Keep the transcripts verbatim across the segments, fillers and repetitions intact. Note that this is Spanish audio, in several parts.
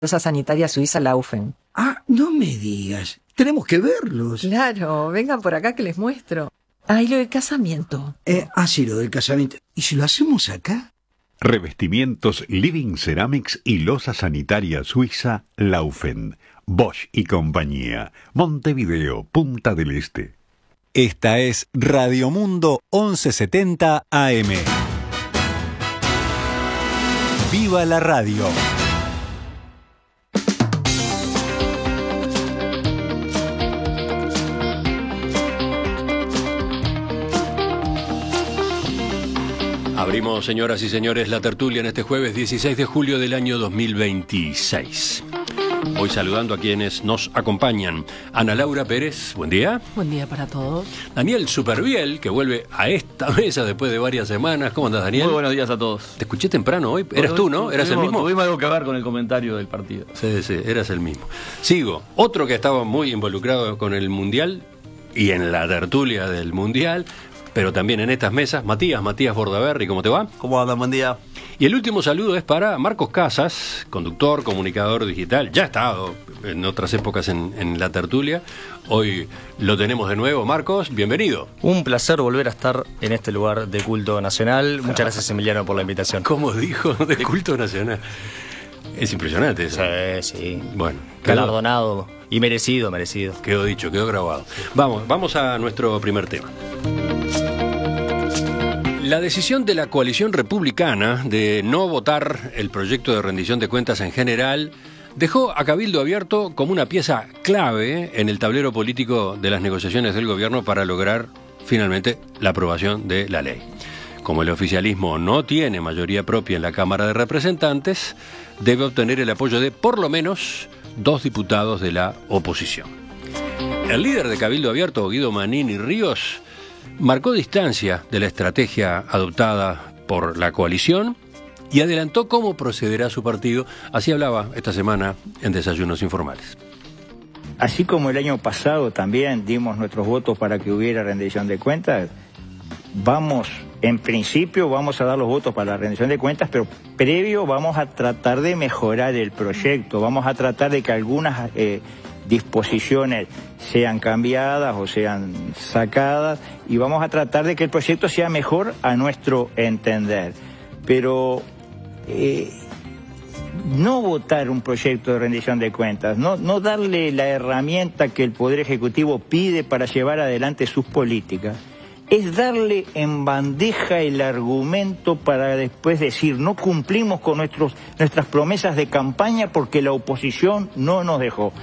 Losa Sanitaria Suiza Laufen. Ah, no me digas. Tenemos que verlos. Claro, vengan por acá que les muestro. Ah, y lo del casamiento. Eh, ah, sí, lo del casamiento. ¿Y si lo hacemos acá? Revestimientos Living Ceramics y losa sanitaria suiza Laufen. Bosch y compañía. Montevideo, Punta del Este. Esta es Radio Mundo once setenta A M. ¡Viva la radio! Abrimos, señoras y señores, la tertulia en este jueves dieciséis de julio del año dos mil veintiséis. Hoy saludando a quienes nos acompañan. Ana Laura Pérez, buen día. Buen día para todos. Daniel Superviel, que vuelve a esta mesa después de varias semanas. ¿Cómo andás, Daniel? Muy buenos días a todos. Te escuché temprano hoy. ¿Eras tú, no? ¿Eras tuvimos, el mismo? Tuvimos algo que ver con el comentario del partido. Sí, sí, eras el mismo. Sigo. Otro que estaba muy involucrado con el Mundial y en la tertulia del Mundial, pero también en estas mesas, Matías, Matías Bordaberry, ¿cómo te va? ¿Cómo andan? Buen día. Y el último saludo es para Marcos Casas, conductor, comunicador digital, ya ha estado en otras épocas en, en la tertulia, hoy lo tenemos de nuevo. Marcos, bienvenido. Un placer volver a estar en este lugar de culto nacional. Muchas gracias, Emiliano, por la invitación. ¿Cómo dijo? De culto nacional. Es impresionante eso. Sí, sí. Bueno. Quedó, galardonado y merecido, merecido. Quedó dicho, quedó grabado. Vamos, vamos a nuestro primer tema. La decisión de la coalición republicana de no votar el proyecto de rendición de cuentas en general dejó a Cabildo Abierto como una pieza clave en el tablero político de las negociaciones del gobierno para lograr finalmente la aprobación de la ley. Como el oficialismo no tiene mayoría propia en la Cámara de Representantes, debe obtener el apoyo de por lo menos dos diputados de la oposición. El líder de Cabildo Abierto, Guido Manini Ríos, marcó distancia de la estrategia adoptada por la coalición y adelantó cómo procederá su partido. Así hablaba esta semana en Desayunos Informales. Así como el año pasado también dimos nuestros votos para que hubiera rendición de cuentas, vamos, en principio vamos a dar los votos para la rendición de cuentas, pero previo vamos a tratar de mejorar el proyecto, vamos a tratar de que algunas eh, disposiciones sean cambiadas o sean sacadas y vamos a tratar de que el proyecto sea mejor a nuestro entender. Pero eh, no votar un proyecto de rendición de cuentas, no, no darle la herramienta que el Poder Ejecutivo pide para llevar adelante sus políticas, es darle en bandeja el argumento para después decir no cumplimos con nuestros, nuestras promesas de campaña porque la oposición no nos dejó.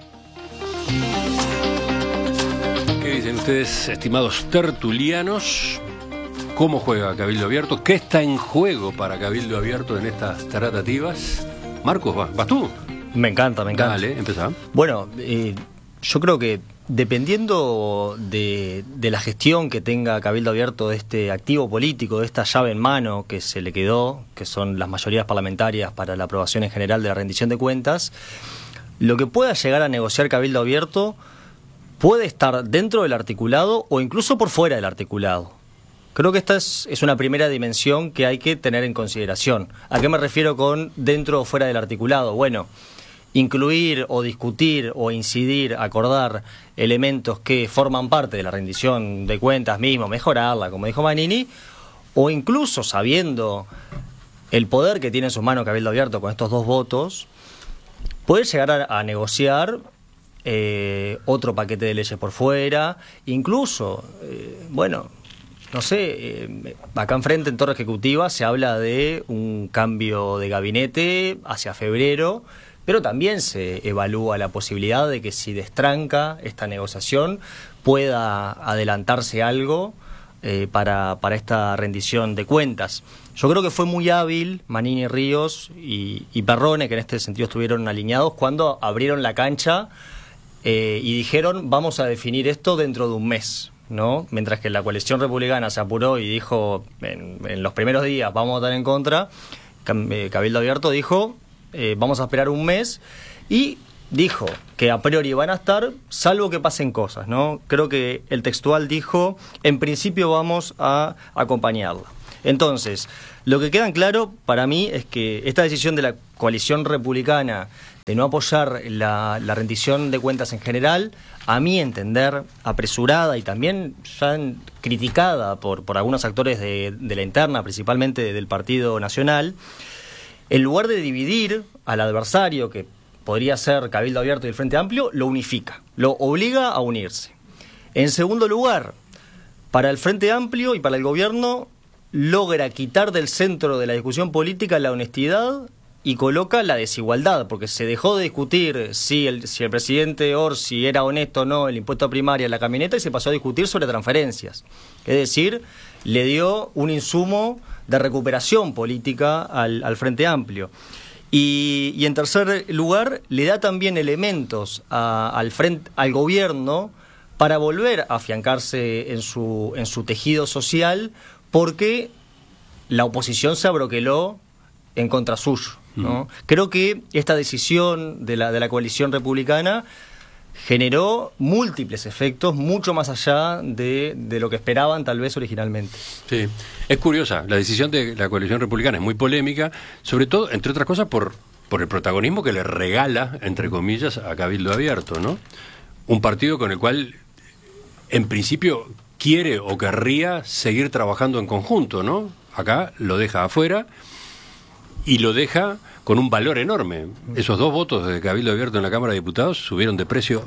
¿Qué dicen ustedes, estimados tertulianos? ¿Cómo juega Cabildo Abierto? ¿Qué está en juego para Cabildo Abierto en estas tratativas? Marcos, ¿vas, vas tú? Me encanta, me encanta. Dale, empezá. Bueno, eh, yo creo que dependiendo de, de la gestión que tenga Cabildo Abierto de este activo político, de esta llave en mano que se le quedó, que son las mayorías parlamentarias para la aprobación en general de la rendición de cuentas, lo que pueda llegar a negociar Cabildo Abierto puede estar dentro del articulado o incluso por fuera del articulado. Creo que esta es, es una primera dimensión que hay que tener en consideración. ¿A qué me refiero con dentro o fuera del articulado? Bueno, incluir o discutir o incidir, acordar elementos que forman parte de la rendición de cuentas mismo, mejorarla, como dijo Manini, o incluso sabiendo el poder que tiene en sus manos Cabildo Abierto con estos dos votos, puede llegar a, a negociar eh, otro paquete de leyes por fuera, incluso, eh, bueno, no sé, eh, acá enfrente en Torre Ejecutiva se habla de un cambio de gabinete hacia febrero, pero también se evalúa la posibilidad de que si destranca esta negociación pueda adelantarse algo eh, para, para esta rendición de cuentas. Yo creo que fue muy hábil Manini Ríos y, y Perrone, que en este sentido estuvieron alineados, cuando abrieron la cancha eh, y dijeron vamos a definir esto dentro de un mes, ¿no? Mientras que la coalición republicana se apuró y dijo en, en los primeros días vamos a votar en contra, Cabildo Abierto dijo eh, vamos a esperar un mes y dijo que a priori van a estar salvo que pasen cosas, ¿no? Creo que el textual dijo en principio vamos a acompañarla. Entonces, lo que queda en claro para mí es que esta decisión de la coalición republicana de no apoyar la, la rendición de cuentas en general, a mi entender, apresurada y también ya criticada por, por algunos actores de, de la interna, principalmente del Partido Nacional, en lugar de dividir al adversario, que podría ser Cabildo Abierto y el Frente Amplio, lo unifica, lo obliga a unirse. En segundo lugar, para el Frente Amplio y para el gobierno, logra quitar del centro de la discusión política la honestidad y coloca la desigualdad, porque se dejó de discutir si el, si el presidente Orsi era honesto o no el impuesto a primaria en la camioneta y se pasó a discutir sobre transferencias. Es decir, le dio un insumo de recuperación política al, al Frente Amplio. Y, y en tercer lugar, le da también elementos a, al, frente, al gobierno para volver a afiancarse en su, en su tejido social, porque la oposición se abroqueló en contra suyo, ¿no? Uh-huh. Creo que esta decisión de la, de la coalición republicana generó múltiples efectos, mucho más allá de, de lo que esperaban tal vez originalmente. Sí, es curiosa, la decisión de la coalición republicana es muy polémica, sobre todo, entre otras cosas, por, por el protagonismo que le regala, entre comillas, a Cabildo Abierto, ¿no? Un partido con el cual, en principio, quiere o querría seguir trabajando en conjunto, ¿no? Acá lo deja afuera y lo deja con un valor enorme. Esos dos votos de Cabildo Abierto en la Cámara de Diputados subieron de precio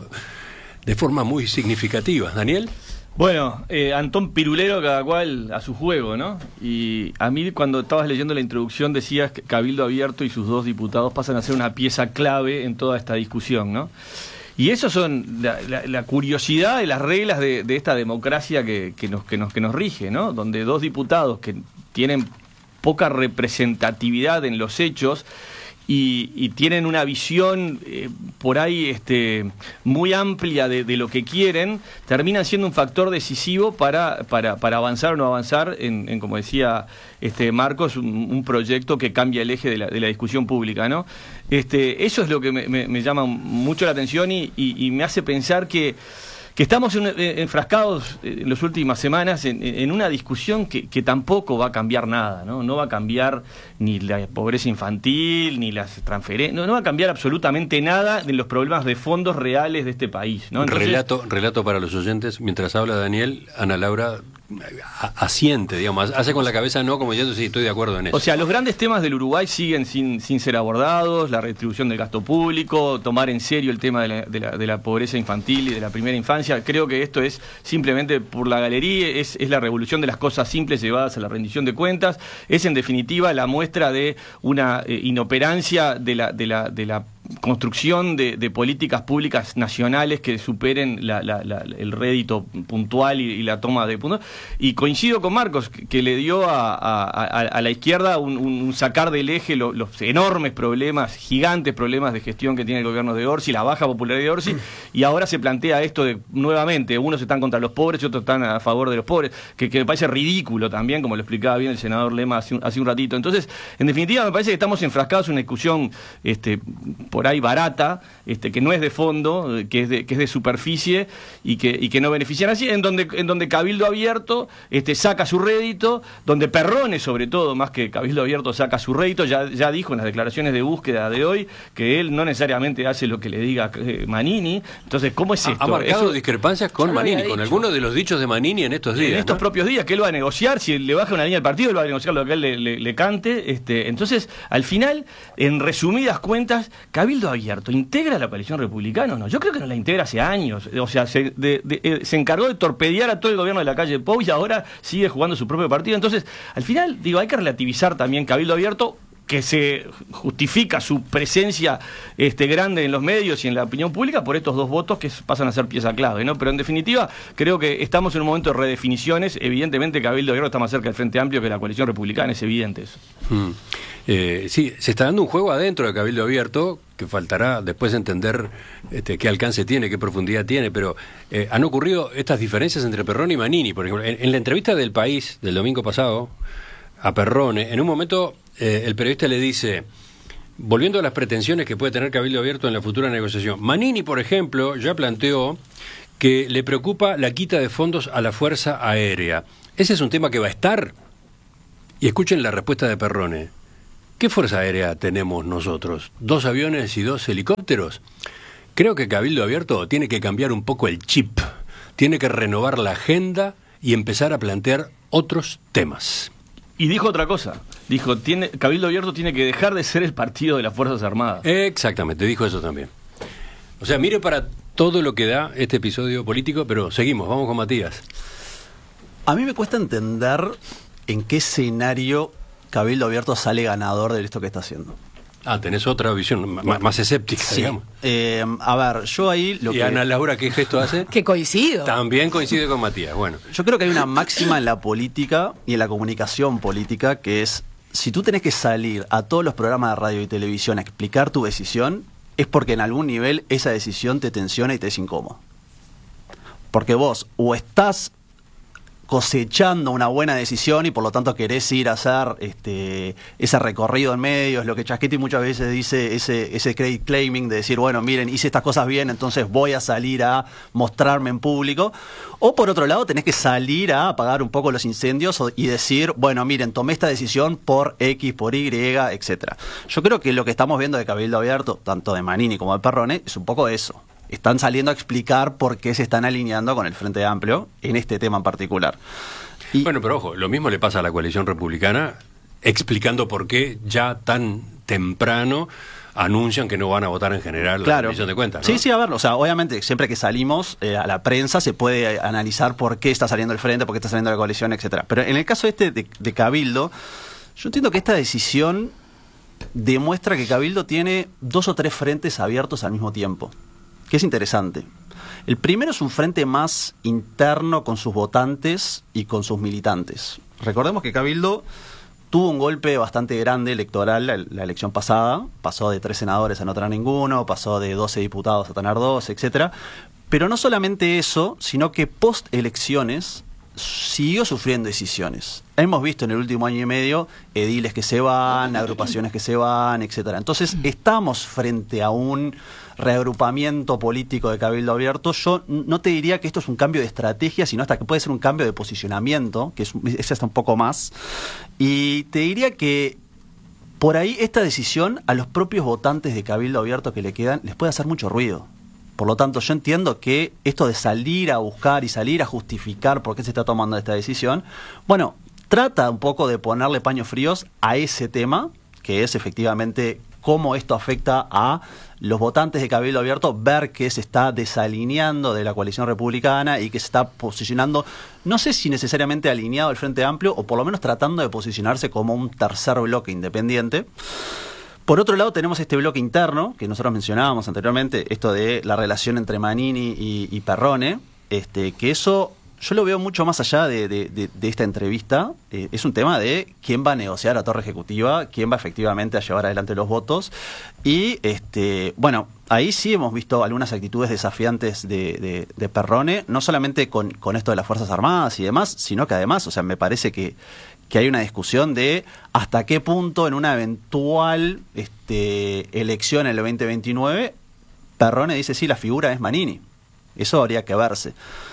de forma muy significativa. ¿Daniel? Bueno, eh, Antón Pirulero, cada cual a su juego, ¿no? Y a mí, cuando estabas leyendo la introducción, decías que Cabildo Abierto y sus dos diputados pasan a ser una pieza clave en toda esta discusión, ¿no? Y eso son la, la, la curiosidad de las reglas de, de esta democracia que, que, nos, que, nos, que nos rige, ¿no? Donde dos diputados que tienen poca representatividad en los hechos y, y tienen una visión eh, por ahí este, muy amplia de, de lo que quieren, terminan siendo un factor decisivo para, para, para avanzar o no avanzar en, en como decía este Marcos, un, un proyecto que cambia el eje de la, de la discusión pública, ¿no? Este, eso es lo que me, me, me llama mucho la atención y, y, y me hace pensar que que estamos en, en, enfrascados en las últimas semanas en, en una discusión que, que tampoco va a cambiar nada, ¿no? No va a cambiar ni la pobreza infantil, ni las transferencias, no, no va a cambiar absolutamente nada de los problemas de fondos reales de este país, ¿no? Entonces, relato, relato para los oyentes, mientras habla Daniel, Ana Laura asiente, digamos, hace con la cabeza no, como diciendo sí, estoy de acuerdo en eso. O sea, los grandes temas del Uruguay siguen sin, sin ser abordados, la redistribución del gasto público, tomar en serio el tema de la, de la, de la pobreza infantil y de la primera infancia. Creo que esto es simplemente por la galería, es, es la revolución de las cosas simples llevadas a la rendición de cuentas, es en definitiva la muestra de una eh, inoperancia de la, de la, de la construcción de, de políticas públicas nacionales que superen la, la, la, el rédito puntual y, y la toma de puntos. Y coincido con Marcos, que, que le dio a, a, a, a la izquierda un, un sacar del eje lo, los enormes problemas, gigantes problemas de gestión que tiene el gobierno de Orsi, la baja popularidad de Orsi, y ahora se plantea esto de nuevamente, unos están contra los pobres y otros están a favor de los pobres, que, que me parece ridículo también, como lo explicaba bien el senador Lema hace un, hace un ratito. Entonces, en definitiva, me parece que estamos enfrascados en una discusión este, por ahí barata, este, que no es de fondo, que es de, que es de superficie y que, y que no benefician así, en donde, en donde Cabildo Abierto este, saca su rédito, donde Perrone, sobre todo, más que Cabildo Abierto, saca su rédito, ya, ya dijo en las declaraciones de búsqueda de hoy que él no necesariamente hace lo que le diga eh, Manini. Entonces, ¿cómo es esto? Ha marcado Eso, discrepancias con Manini, con algunos de los dichos de Manini en estos días. En estos ¿no? propios días, que él va a negociar, si le baja una línea al partido, él va a negociar lo que él le, le, le cante. Este, entonces, al final, en resumidas cuentas, Cabildo Abierto ¿integra la coalición republicana o no? Yo creo que no la integra hace años. O sea, se, de, de, eh, se encargó de torpedear a todo el gobierno de la calle Pou y ahora sigue jugando su propio partido. Entonces, al final, digo, hay que relativizar también Cabildo Abierto, que se justifica su presencia este, grande en los medios y en la opinión pública por estos dos votos que pasan a ser pieza clave, ¿no? Pero en definitiva, creo que estamos en un momento de redefiniciones. Evidentemente, Cabildo Abierto está más cerca del Frente Amplio que la coalición republicana, es evidente eso. Hmm. Eh, sí, se está dando un juego adentro de Cabildo Abierto que faltará después entender este, qué alcance tiene, qué profundidad tiene, pero eh, han ocurrido estas diferencias entre Perrone y Manini. Por ejemplo, en, en la entrevista del País del domingo pasado a Perrone, en un momento eh, el periodista le dice, volviendo a las pretensiones que puede tener Cabildo Abierto en la futura negociación, Manini, por ejemplo, ya planteó que le preocupa la quita de fondos a la Fuerza Aérea. ¿Ese es un tema que va a estar? Y escuchen la respuesta de Perrone. ¿Qué fuerza aérea tenemos nosotros? ¿Dos aviones y dos helicópteros? Creo que Cabildo Abierto tiene que cambiar un poco el chip, tiene que renovar la agenda y empezar a plantear otros temas. Y dijo otra cosa, dijo, tiene, Cabildo Abierto tiene que dejar de ser el partido de las Fuerzas Armadas. Exactamente, dijo eso también. O sea, mire para todo lo que da este episodio político, pero seguimos, vamos con Matías. A mí me cuesta entender en qué escenario Cabildo Abierto sale ganador de esto que está haciendo. Ah, tenés otra visión, m- Bueno, más escéptica, sí. digamos. Eh, a ver, yo ahí lo ¿Y que... Ana Laura qué gesto hace? Que coincido. También coincide con Matías, bueno. Yo creo que hay una máxima en la política y en la comunicación política que es, si tú tenés que salir a todos los programas de radio y televisión a explicar tu decisión, es porque en algún nivel esa decisión te tensiona y te es incómodo. Porque vos o estás cosechando una buena decisión y por lo tanto querés ir a hacer este ese recorrido en medios, lo que Chasquetti muchas veces dice, ese ese credit claiming de decir, bueno, miren, hice estas cosas bien, entonces voy a salir a mostrarme en público. O por otro lado, tenés que salir a apagar un poco los incendios y decir, bueno, miren, tomé esta decisión por X, por Y, etcétera. Yo creo que lo que estamos viendo de Cabildo Abierto, tanto de Manini como de Perrone, es un poco eso. Están saliendo a explicar por qué se están alineando con el Frente Amplio en este tema en particular. Y, Bueno, pero ojo, lo mismo le pasa a la coalición republicana, explicando por qué ya tan temprano anuncian que no van a votar en general la claro. rendición de cuentas, ¿no? Sí, sí, a ver, o sea, obviamente siempre que salimos eh, a la prensa se puede analizar por qué está saliendo el Frente, por qué está saliendo la coalición, etcétera. Pero en el caso este de, de Cabildo, yo entiendo que esta decisión demuestra que Cabildo tiene dos o tres frentes abiertos al mismo tiempo, que es interesante. El primero es un frente más interno con sus votantes y con sus militantes. Recordemos que Cabildo tuvo un golpe bastante grande electoral la, la elección pasada, pasó de tres senadores a no tener ninguno, pasó de doce diputados a tener dos, etcétera. Pero no solamente eso, sino que post elecciones siguió sufriendo decisiones. Hemos visto en el último año y medio ediles que se van, agrupaciones que se van, etcétera. Entonces estamos frente a un reagrupamiento político de Cabildo Abierto. Yo no te diría que esto es un cambio de estrategia, sino hasta que puede ser un cambio de posicionamiento, que es, es hasta un poco más. Y te diría que por ahí esta decisión a los propios votantes de Cabildo Abierto que le quedan les puede hacer mucho ruido. Por lo tanto, yo entiendo que esto de salir a buscar y salir a justificar por qué se está tomando esta decisión, bueno, trata un poco de ponerle paños fríos a ese tema, que es efectivamente cómo esto afecta a los votantes de Cabildo Abierto, ver que se está desalineando de la coalición republicana y que se está posicionando, no sé si necesariamente alineado al Frente Amplio, o por lo menos tratando de posicionarse como un tercer bloque independiente. Por otro lado, tenemos este bloque interno, que nosotros mencionábamos anteriormente, esto de la relación entre Manini y, y Perrone, este, que eso yo lo veo mucho más allá de, de, de, de esta entrevista. Eh, es un tema de quién va a negociar a Torre Ejecutiva, quién va efectivamente a llevar adelante los votos. Y, este, bueno, ahí sí hemos visto algunas actitudes desafiantes de, de, de Perrone, no solamente con, con esto de las Fuerzas Armadas y demás, sino que además, o sea, me parece que que hay una discusión de hasta qué punto en una eventual este, elección en el veinte veintinueve, Perrone dice, sí, la figura es Manini. Eso habría que verse.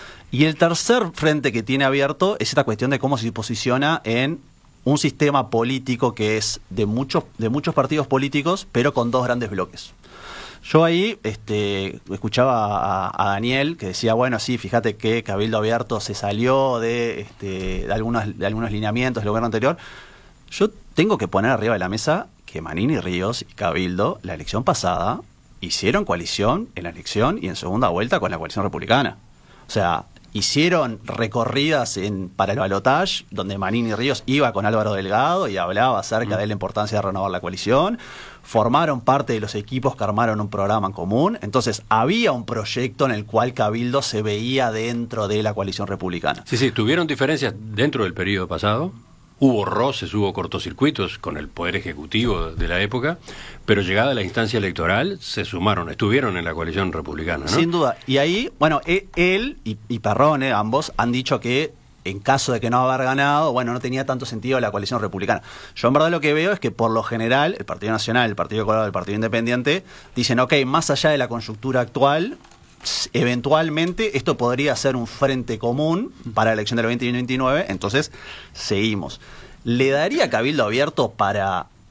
Y el tercer frente que tiene abierto es esta cuestión de cómo se posiciona en un sistema político que es de muchos, de muchos partidos políticos, pero con dos grandes bloques. Yo ahí este, escuchaba a, a Daniel que decía, bueno, sí, fíjate que Cabildo Abierto se salió de, este, de, algunos, de algunos lineamientos del gobierno anterior. Yo tengo que poner arriba de la mesa que Manini Ríos y Cabildo, la elección pasada, hicieron coalición en la elección y en segunda vuelta con la coalición republicana. O sea, hicieron recorridas en, para el balotaje, donde Manini Ríos iba con Álvaro Delgado y hablaba acerca mm. de la importancia de renovar la coalición. Formaron parte de los equipos que armaron un programa en común. Entonces, había un proyecto en el cual Cabildo se veía dentro de la coalición republicana. Sí, sí, tuvieron diferencias dentro del periodo pasado. Hubo roces, hubo cortocircuitos con el Poder Ejecutivo de la época, pero llegada a la instancia electoral se sumaron, estuvieron en la coalición republicana, ¿no? Sin duda. Y ahí, bueno, él y, y Perrone, ambos, han dicho que en caso de que no haber ganado, bueno, no tenía tanto sentido la coalición republicana. Yo en verdad lo que veo es que por lo general el Partido Nacional, el Partido Colorado, el Partido Independiente dicen, ok, más allá de la coyuntura actual, eventualmente esto podría ser un frente común para la elección del veinte veintinueve, entonces seguimos. ¿Le daría Cabildo Abierto para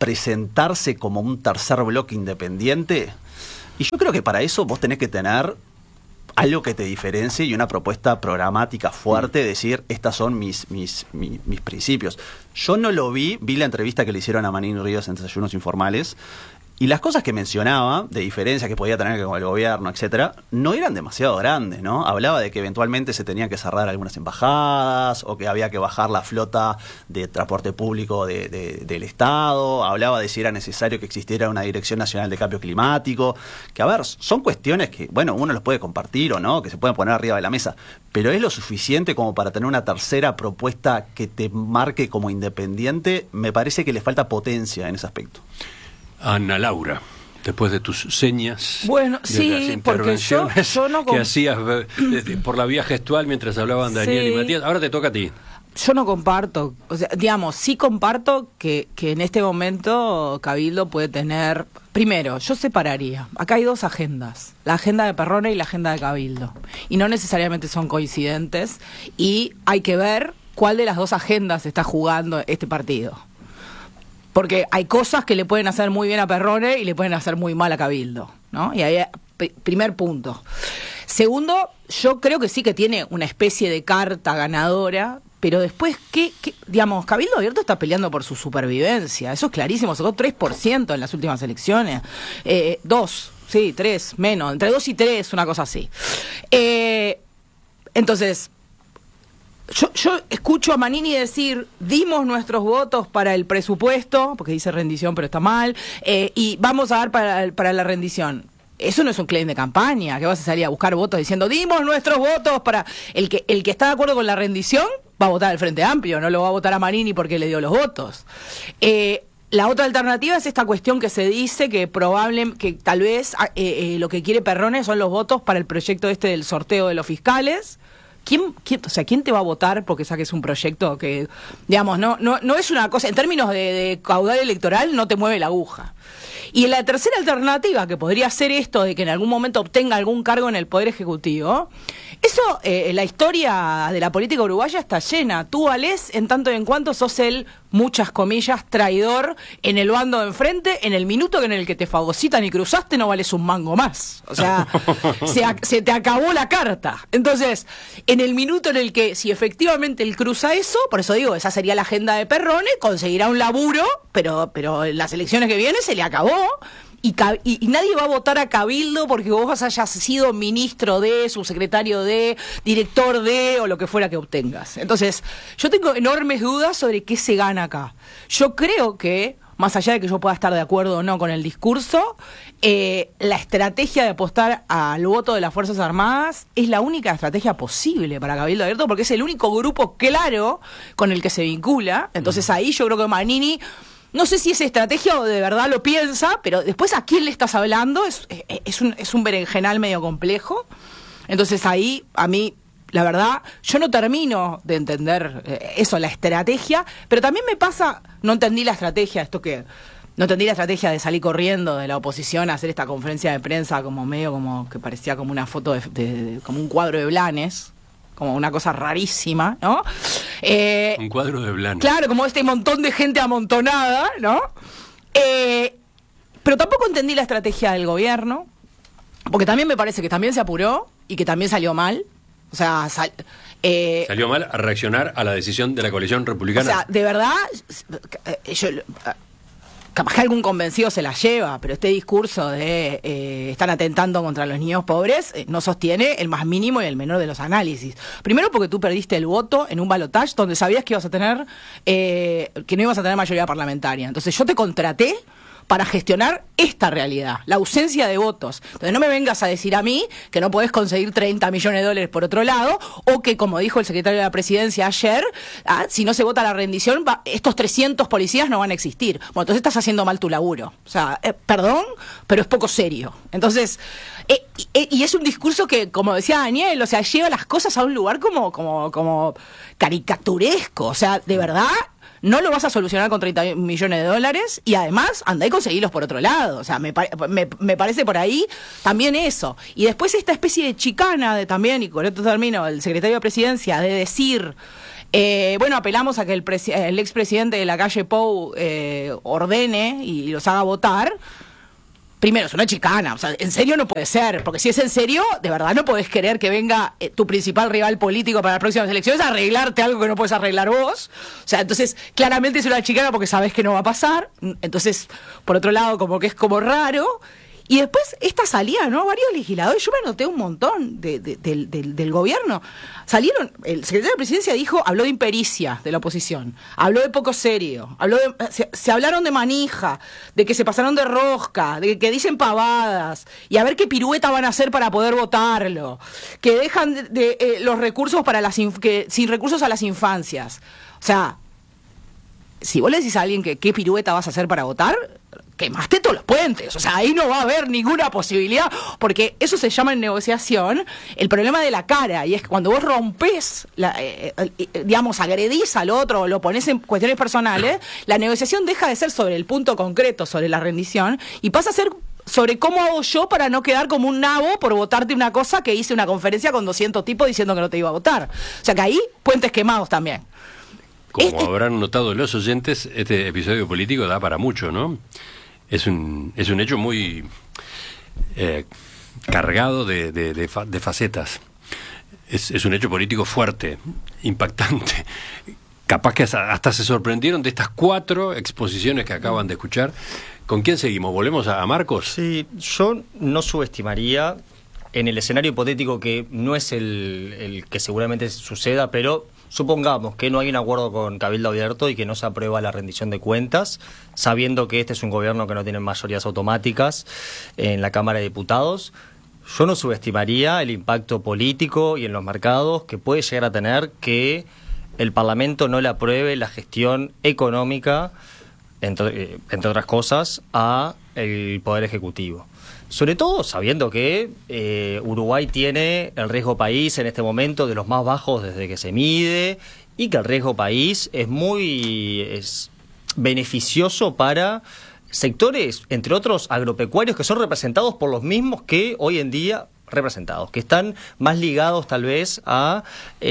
presentarse como un tercer bloque independiente. Y yo creo que para eso vos tenés que tener algo que te diferencie y una propuesta programática fuerte, decir, estas son mis, mis, mis, mis principios. Yo no lo vi, vi la entrevista que le hicieron a Manini Ríos en Desayunos Informales, y las cosas que mencionaba, de diferencia que podía tener con el gobierno, etcétera, no eran demasiado grandes, ¿no? Hablaba de que eventualmente se tenían que cerrar algunas embajadas, o que había que bajar la flota de transporte público de, de, del Estado, hablaba de si era necesario que existiera una Dirección Nacional de Cambio Climático, que a ver, son cuestiones que, bueno, uno los puede compartir o no, que se pueden poner arriba de la mesa, pero es lo suficiente como para tener una tercera propuesta que te marque como independiente. Me parece que le falta potencia en ese aspecto. Ana Laura, después de tus señas, bueno, de sí, las porque yo, yo no que hacías eh, por la vía gestual mientras hablaban Daniel sí. y Matías, ahora te toca a ti. Yo no comparto, o sea, digamos, sí comparto que, que en este momento Cabildo puede tener, primero, yo separaría, acá hay dos agendas, la agenda de Perrone y la agenda de Cabildo, y no necesariamente son coincidentes, y hay que ver cuál de las dos agendas está jugando este partido. Porque hay cosas que le pueden hacer muy bien a Perrone y le pueden hacer muy mal a Cabildo, ¿no? Y ahí, primer punto. Segundo, yo creo que sí que tiene una especie de carta ganadora, pero después, ¿qué, qué? Digamos, Cabildo Abierto está peleando por su supervivencia, eso es clarísimo, sacó tres por ciento en las últimas elecciones, eh, dos, sí, tres, menos, entre dos y tres, una cosa así. Eh, entonces... Yo, yo escucho a Manini decir, dimos nuestros votos para el presupuesto, porque dice rendición pero está mal, eh, y vamos a dar para, para la rendición. Eso no es un claim de campaña, que vas a salir a buscar votos diciendo, dimos nuestros votos para... El que, el que está de acuerdo con la rendición va a votar al Frente Amplio, no lo va a votar a Manini porque le dio los votos. Eh, La otra alternativa es esta cuestión que se dice que probable, que tal vez eh, eh, lo que quiere Perrone son los votos para el proyecto este del sorteo de los fiscales. ¿Quién, quién, o sea, ¿quién te va a votar porque saques un proyecto que, digamos, no, no, no es una cosa, en términos de, de caudal electoral, no te mueve la aguja? Y la tercera alternativa, que podría ser esto de que en algún momento obtenga algún cargo en el Poder Ejecutivo, eso, eh, la historia de la política uruguaya está llena. Tú valés en tanto y en cuanto sos el, muchas comillas, traidor en el bando de enfrente, en el minuto en el que te fagocitan y cruzaste no vales un mango más. O sea, se, se te acabó la carta. Entonces, en el minuto en el que, si efectivamente él cruza eso, por eso digo, esa sería la agenda de Perrone, conseguirá un laburo, pero, pero en las elecciones que vienen se le acabó. Y, y, y nadie va a votar a Cabildo porque vos hayas sido ministro de, subsecretario de, director de, o lo que fuera que obtengas. Entonces, yo tengo enormes dudas sobre qué se gana acá. Yo creo que, más allá de que yo pueda estar de acuerdo o no con el discurso, eh, la estrategia de apostar al voto de las Fuerzas Armadas es la única estrategia posible para Cabildo Abierto, porque es el único grupo claro con el que se vincula. Entonces ahí yo creo que Manini... No sé si es estrategia o de verdad lo piensa, pero después a quién le estás hablando es, es, un, es un berenjenal medio complejo. Entonces ahí, a mí, la verdad, yo no termino de entender eso, la estrategia, pero también me pasa, no entendí la estrategia, esto que... No entendí la estrategia de salir corriendo de la oposición a hacer esta conferencia de prensa como medio como que parecía como una foto de, de, de como un cuadro de Blanes. Como una cosa rarísima, ¿no? Eh, un cuadro de Blanes. Claro, como este montón de gente amontonada, ¿no? Eh, pero tampoco entendí la estrategia del gobierno, porque también me parece que también se apuró y que también salió mal. O sea, sal, eh, salió mal a reaccionar a la decisión de la coalición republicana. O sea, de verdad, yo... Capaz que algún convencido se la lleva, pero este discurso de eh, están atentando contra los niños pobres eh, no sostiene el más mínimo y el menor de los análisis. Primero porque tú perdiste el voto en un balotaje donde sabías que ibas a tener eh, que no ibas a tener mayoría parlamentaria. Entonces yo te contraté para gestionar esta realidad, la ausencia de votos. Entonces no me vengas a decir a mí que no podés conseguir treinta millones de dólares por otro lado, o que, como dijo el secretario de la Presidencia ayer, ah, si no se vota la rendición, va, estos trescientos policías no van a existir. Bueno, entonces estás haciendo mal tu laburo. O sea, eh, perdón, pero es poco serio. Entonces, eh, eh, y es un discurso que, como decía Daniel, o sea, lleva las cosas a un lugar como, como, como caricaturesco. O sea, de verdad... No lo vas a solucionar con treinta millones de dólares y además andá y conseguirlos por otro lado. O sea, me, me, me parece por ahí también eso. Y después esta especie de chicana de también, y con esto termino, el secretario de Presidencia, de decir Eh, bueno, apelamos a que el, presi- el expresidente de la calle Pou eh, ordene y los haga votar. Primero, es una chicana, o sea, en serio no puede ser, porque si es en serio, de verdad no podés querer que venga eh, tu principal rival político para las próximas elecciones a arreglarte algo que no puedes arreglar vos. O sea, entonces, claramente es una chicana porque sabés que no va a pasar. Entonces, por otro lado, como que es como raro. Y después, esta salida, ¿no? Varios legisladores, yo me anoté un montón de, de, del, del, del gobierno. Salieron, el secretario de Presidencia dijo, habló de impericia de la oposición, habló de poco serio, habló de, se, se hablaron de manija, de que se pasaron de rosca, de que dicen pavadas, y a ver qué pirueta van a hacer para poder votarlo, que dejan de, de, eh, los recursos para las inf- que, sin recursos a las infancias. O sea, si vos le decís a alguien que qué pirueta vas a hacer para votar, quemaste todos los puentes. O sea, ahí no va a haber ninguna posibilidad, porque eso se llama en negociación el problema de la cara, y es que cuando vos rompés, la, eh, eh, digamos, agredís al otro o lo ponés en cuestiones personales, la negociación deja de ser sobre el punto concreto, sobre la rendición, y pasa a ser sobre cómo hago yo para no quedar como un nabo por votarte una cosa que hice una conferencia con doscientos tipos diciendo que no te iba a votar. O sea que ahí, puentes quemados también. Como Este- habrán notado los oyentes, este episodio político da para mucho, ¿no? Es un, es un hecho muy eh, cargado de, de, de, fa- de facetas. Es, es un hecho político fuerte, impactante. Capaz que hasta, hasta se sorprendieron de estas cuatro exposiciones que acaban de escuchar. ¿Con quién seguimos? ¿Volvemos a, a Marcos? Sí, yo no subestimaría, en el escenario hipotético que no es el, el que seguramente suceda, pero supongamos que no hay un acuerdo con Cabildo Abierto y que no se aprueba la rendición de cuentas, sabiendo que este es un gobierno que no tiene mayorías automáticas en la Cámara de Diputados. Yo no subestimaría el impacto político y en los mercados que puede llegar a tener que el Parlamento no le apruebe la gestión económica, entre, entre otras cosas, a el Poder Ejecutivo. Sobre todo sabiendo que eh, Uruguay tiene el riesgo país en este momento de los más bajos desde que se mide, y que el riesgo país es muy es beneficioso para sectores, entre otros agropecuarios, que son representados por los mismos que hoy en día representados, que están más ligados tal vez a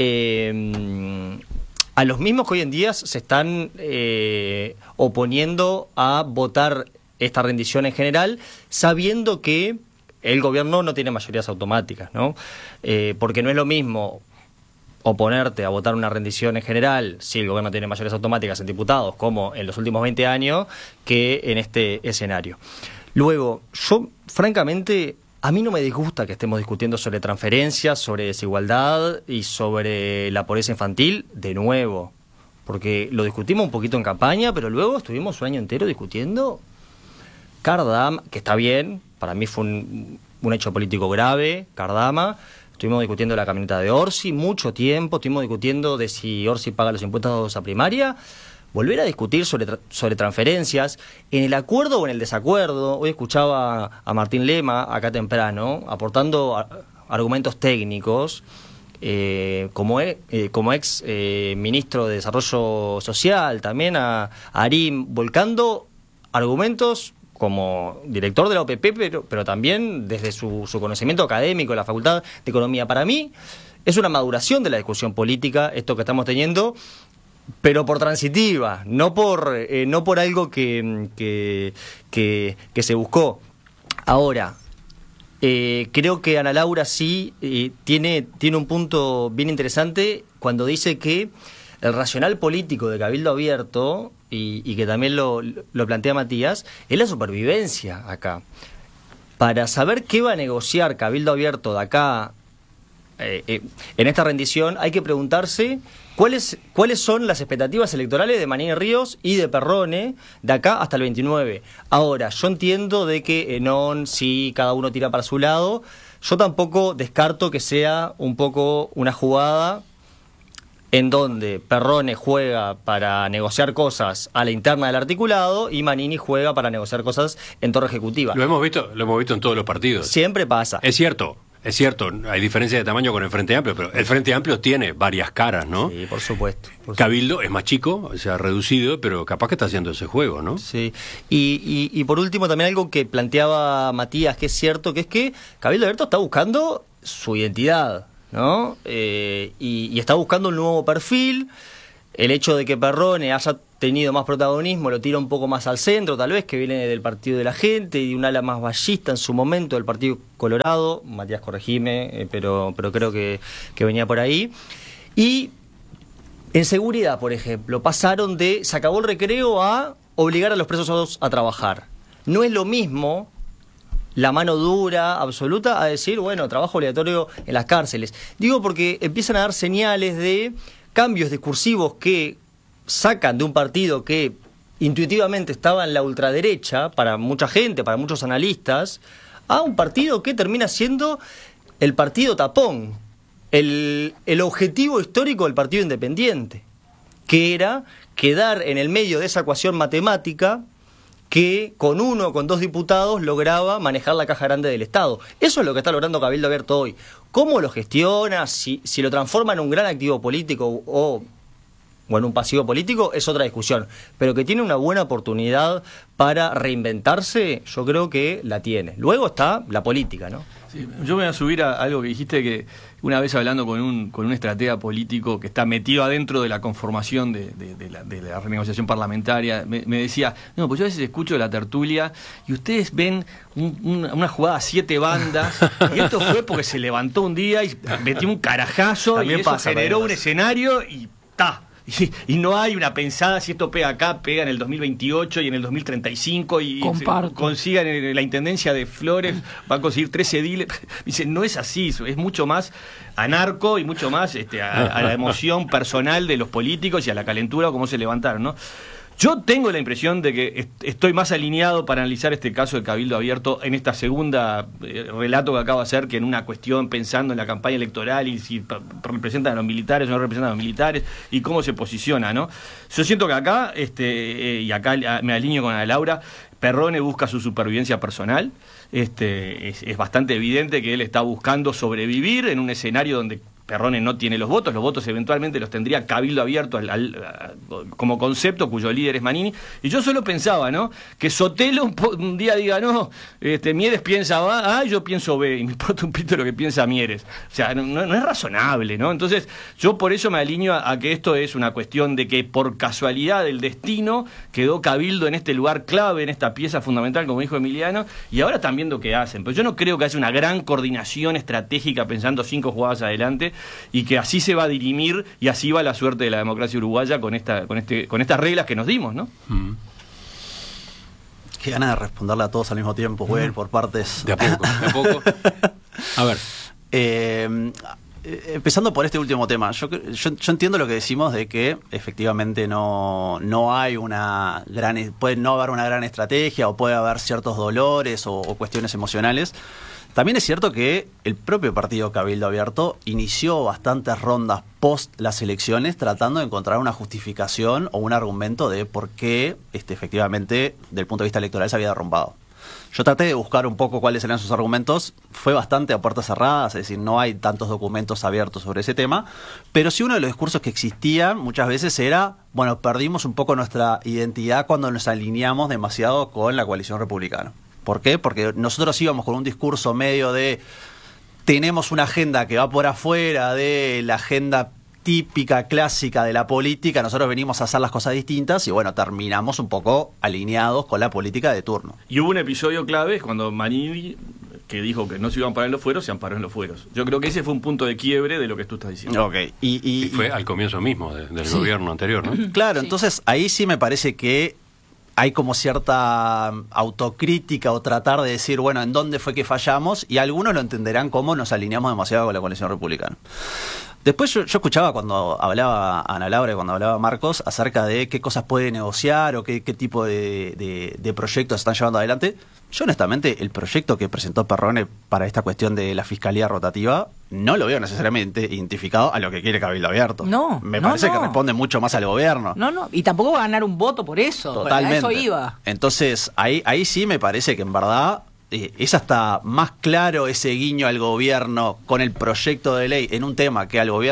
eh, a los mismos que hoy en día se están eh, oponiendo a votar esta rendición en general, sabiendo que el gobierno no tiene mayorías automáticas, ¿no? Eh, porque no es lo mismo oponerte a votar una rendición en general si el gobierno tiene mayorías automáticas en diputados, como en los últimos veinte años, que en este escenario. Luego, yo, francamente, a mí no me disgusta que estemos discutiendo sobre transferencias, sobre desigualdad y sobre la pobreza infantil, de nuevo, porque lo discutimos un poquito en campaña, pero luego estuvimos un año entero discutiendo Cardama, que está bien, para mí fue un, un hecho político grave, Cardama. Estuvimos discutiendo la camioneta de Orsi mucho tiempo, estuvimos discutiendo de si Orsi paga los impuestos a primaria. Volver a discutir sobre, tra- sobre transferencias, en el acuerdo o en el desacuerdo. Hoy escuchaba a Martín Lema, acá temprano, aportando a- argumentos técnicos, eh, como, e- eh, como ex eh, ministro de Desarrollo Social, también a, a Arim, volcando argumentos como director de la O P P, pero, pero también desde su, su conocimiento académico en la Facultad de Economía. Para mí es una maduración de la discusión política esto que estamos teniendo, pero por transitiva, no por eh, no por algo que, que, que, que se buscó. Ahora, eh, creo que Ana Laura sí eh, tiene, tiene un punto bien interesante cuando dice que el racional político de Cabildo Abierto, y, y que también lo, lo plantea Matías, es la supervivencia acá. Para saber qué va a negociar Cabildo Abierto de acá eh, eh, en esta rendición, hay que preguntarse cuáles cuáles son las expectativas electorales de Manini Ríos y de Perrone de acá hasta el veintinueve. Ahora, yo entiendo de que en O N, si cada uno tira para su lado, yo tampoco descarto que sea un poco una jugada en donde Perrone juega para negociar cosas a la interna del articulado y Manini juega para negociar cosas en torre ejecutiva. Lo hemos visto, lo hemos visto en todos los partidos. Siempre pasa. Es cierto, es cierto, hay diferencia de tamaño con el Frente Amplio, pero el Frente Amplio tiene varias caras, ¿no? Sí, por supuesto. Por Cabildo es más chico, se ha reducido, pero capaz que está haciendo ese juego, ¿no? Sí, y, y, y por último también algo que planteaba Matías, que es cierto, que es que Cabildo Abierto está buscando su identidad, ¿no? Eh, y, y está buscando un nuevo perfil. El hecho de que Perrone haya tenido más protagonismo lo tira un poco más al centro, tal vez, que viene del Partido de la Gente y de un ala más ballista en su momento del Partido Colorado. Matías, corregime, eh, pero, pero creo que, que venía por ahí. Y en seguridad, por ejemplo, pasaron de se acabó el recreo a obligar a los presos a trabajar. No es lo mismo la mano dura, absoluta, a decir, bueno, trabajo obligatorio en las cárceles. Digo porque empiezan a dar señales de cambios discursivos que sacan de un partido que intuitivamente estaba en la ultraderecha, para mucha gente, para muchos analistas, a un partido que termina siendo el partido tapón, el, el objetivo histórico del Partido Independiente, que era quedar en el medio de esa ecuación matemática que con uno o con dos diputados lograba manejar la caja grande del Estado. Eso es lo que está logrando Cabildo Abierto hoy. ¿Cómo lo gestiona? Si, si lo transforma en un gran activo político o, o en un pasivo político es otra discusión. Pero que tiene una buena oportunidad para reinventarse, yo creo que la tiene. Luego está la política, ¿no? Sí, yo me voy a subir a algo que dijiste, que una vez hablando con un con un estratega político que está metido adentro de la conformación de, de, de, la, de la renegociación parlamentaria, me, me decía, no, pues yo a veces escucho la tertulia y ustedes ven un, un, una jugada a siete bandas y esto fue porque se levantó un día y metió un carajazo y eso generó un escenario y ta. Y, y no hay una pensada, si esto pega acá, pega en el dos mil veintiocho y en el dos mil treinta y cinco y consigan la intendencia de Flores, va a conseguir tres ediles. Dice, no es así, es mucho más anarco y mucho más este, a, a la emoción personal de los políticos y a la calentura o cómo se levantaron, ¿no? Yo tengo la impresión de que est- estoy más alineado para analizar este caso de Cabildo Abierto en esta segunda eh, relato que acabo de hacer, que en una cuestión pensando en la campaña electoral y si p- representan a los militares o no representan a los militares y cómo se posiciona, ¿no? Yo siento que acá, este eh, y acá me alineo con Ana Laura, Perrone busca su supervivencia personal. Este es, es bastante evidente que él está buscando sobrevivir en un escenario donde Perrone no tiene los votos, los votos eventualmente los tendría Cabildo Abierto al, al, a, como concepto, cuyo líder es Manini. Y yo solo pensaba, ¿no? Que Sotelo un, po, un día diga, no, este, Mieres piensa A, ah, yo pienso B, y me importa un pito lo que piensa Mieres. O sea, no, no es razonable, ¿no? Entonces, yo por eso me alineo a, a que esto es una cuestión de que por casualidad del destino quedó Cabildo en este lugar clave, en esta pieza fundamental, como dijo Emiliano, y ahora están viendo qué hacen. Pero yo no creo que haya una gran coordinación estratégica pensando cinco jugadas adelante, y que así se va a dirimir y así va la suerte de la democracia uruguaya con esta con este con estas reglas que nos dimos, ¿no? Mm. Qué ganas de responderle a todos al mismo tiempo, güey, mm. por partes. De a poco, de a poco. A ver. Eh, empezando por este último tema, yo, yo, yo entiendo lo que decimos de que efectivamente no, no hay una gran, puede no haber una gran estrategia o puede haber ciertos dolores o, o cuestiones emocionales. También es cierto que el propio partido Cabildo Abierto inició bastantes rondas post las elecciones tratando de encontrar una justificación o un argumento de por qué este, efectivamente, del punto de vista electoral, se había derrumbado. Yo traté de buscar un poco cuáles eran sus argumentos, fue bastante a puertas cerradas, es decir, no hay tantos documentos abiertos sobre ese tema, pero sí uno de los discursos que existían muchas veces era, bueno, perdimos un poco nuestra identidad cuando nos alineamos demasiado con la coalición republicana. ¿Por qué? Porque nosotros íbamos con un discurso medio de tenemos una agenda que va por afuera de la agenda típica, clásica de la política, nosotros venimos a hacer las cosas distintas y bueno, terminamos un poco alineados con la política de turno. Y hubo un episodio clave cuando Manini, que dijo que no se iban a parar en los fueros, se amparó en los fueros. Yo creo que ese fue un punto de quiebre de lo que tú estás diciendo. Ok. Y, y, y fue y, al comienzo mismo de, del sí. gobierno anterior, ¿no? Claro, sí. Entonces ahí sí me parece que hay como cierta autocrítica o tratar de decir, bueno, ¿en dónde fue que fallamos? Y algunos lo entenderán como nos alineamos demasiado con la coalición republicana. Después yo, yo escuchaba cuando hablaba Ana Laura y cuando hablaba Marcos acerca de qué cosas puede negociar o qué, qué tipo de, de, de proyectos están llevando adelante. Yo honestamente el proyecto que presentó Perrone para esta cuestión de la fiscalía rotativa no lo veo necesariamente identificado a lo que quiere Cabildo Abierto. No, Me no, parece no. que responde mucho más al gobierno. No, no, y tampoco va a ganar un voto por eso. Totalmente. A eso iba. Entonces ahí, ahí sí me parece que en verdad eh, es hasta más claro ese guiño al gobierno con el proyecto de ley en un tema que al gobierno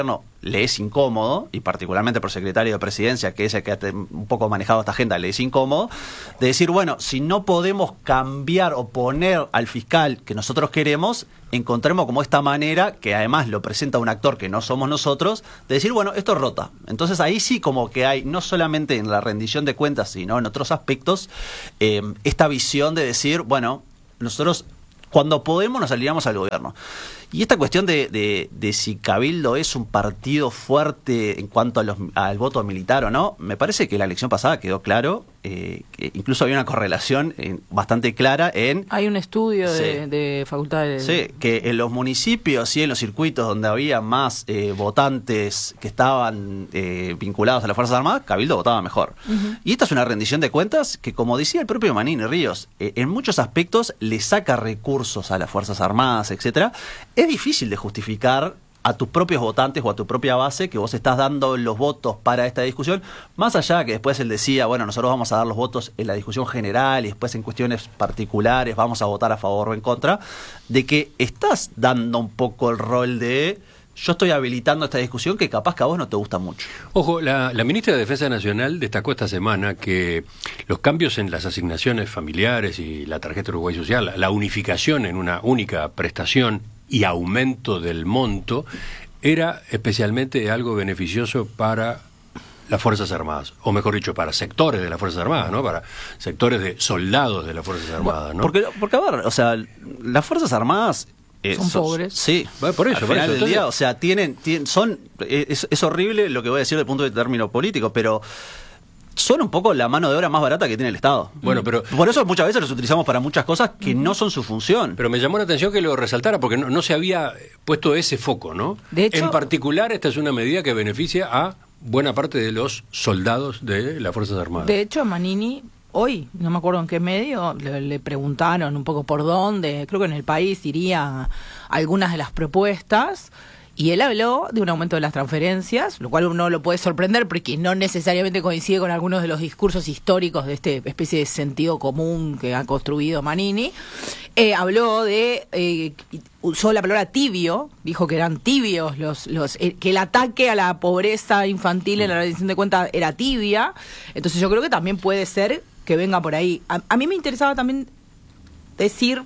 le es incómodo, y particularmente por secretario de Presidencia, que es el que ha un poco manejado esta agenda, le es incómodo, de decir, bueno, si no podemos cambiar o poner al fiscal que nosotros queremos, encontremos como esta manera, que además lo presenta un actor que no somos nosotros, de decir, bueno, esto rota. Entonces ahí sí como que hay, no solamente en la rendición de cuentas, sino en otros aspectos, eh, esta visión de decir, bueno, nosotros cuando podemos nos aliamos al gobierno. Y esta cuestión de, de, de si Cabildo es un partido fuerte en cuanto a los, al voto militar o no, me parece que la elección pasada quedó claro, eh, que incluso había una correlación eh, bastante clara en... Hay un estudio sí, de, de facultades... Sí, que en los municipios y en los circuitos donde había más eh, votantes que estaban eh, vinculados a las Fuerzas Armadas, Cabildo votaba mejor. Uh-huh. Y esta es una rendición de cuentas que, como decía el propio Manini Ríos, eh, en muchos aspectos le saca recursos a las Fuerzas Armadas, etcétera. Es difícil de justificar a tus propios votantes o a tu propia base que vos estás dando los votos para esta discusión, más allá que después él decía, bueno, nosotros vamos a dar los votos en la discusión general y después en cuestiones particulares vamos a votar a favor o en contra, de que estás dando un poco el rol de yo estoy habilitando esta discusión que capaz que a vos no te gusta mucho. Ojo, la, la ministra de Defensa Nacional destacó esta semana que los cambios en las asignaciones familiares y la tarjeta Uruguay Social, la unificación en una única prestación y aumento del monto, era especialmente algo beneficioso para las Fuerzas Armadas, o mejor dicho, para sectores de las Fuerzas Armadas, ¿no? Para sectores de soldados de las Fuerzas Armadas, ¿no? Porque, porque a ver, o sea, las Fuerzas Armadas... Eh, son so, pobres. Sí, bueno, por eso, al por final eso. del Entonces, día, o sea, tienen, tienen son es, es horrible lo que voy a decir desde el punto de término político, pero son un poco la mano de obra más barata que tiene el Estado. Bueno, pero por eso muchas veces los utilizamos para muchas cosas que no son su función. Pero me llamó la atención que lo resaltara porque no, no se había puesto ese foco, ¿no? De hecho, en particular, esta es una medida que beneficia a buena parte de los soldados de las Fuerzas Armadas. De hecho, Manini hoy, no me acuerdo en qué medio, le, le preguntaron un poco por dónde, creo que en El País iría algunas de las propuestas. Y él habló de un aumento de las transferencias, lo cual uno lo puede sorprender porque no necesariamente coincide con algunos de los discursos históricos de esta especie de sentido común que ha construido Manini. Eh, habló de, eh, usó la palabra tibio, dijo que eran tibios, los, los, eh, que el ataque a la pobreza infantil en la rendición de cuentas era tibia. Entonces yo creo que también puede ser que venga por ahí. A, a mí me interesaba también decir...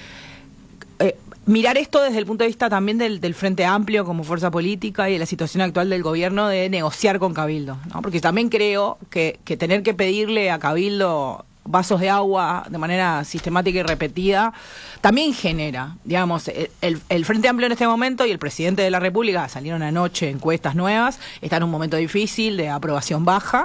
Eh, mirar esto desde el punto de vista también del, del Frente Amplio como fuerza política y de la situación actual del gobierno de negociar con Cabildo, ¿no? Porque también creo que, que tener que pedirle a Cabildo vasos de agua de manera sistemática y repetida también genera, digamos, el, el, el Frente Amplio en este momento y el presidente de la República salieron anoche encuestas nuevas, está en un momento difícil de aprobación baja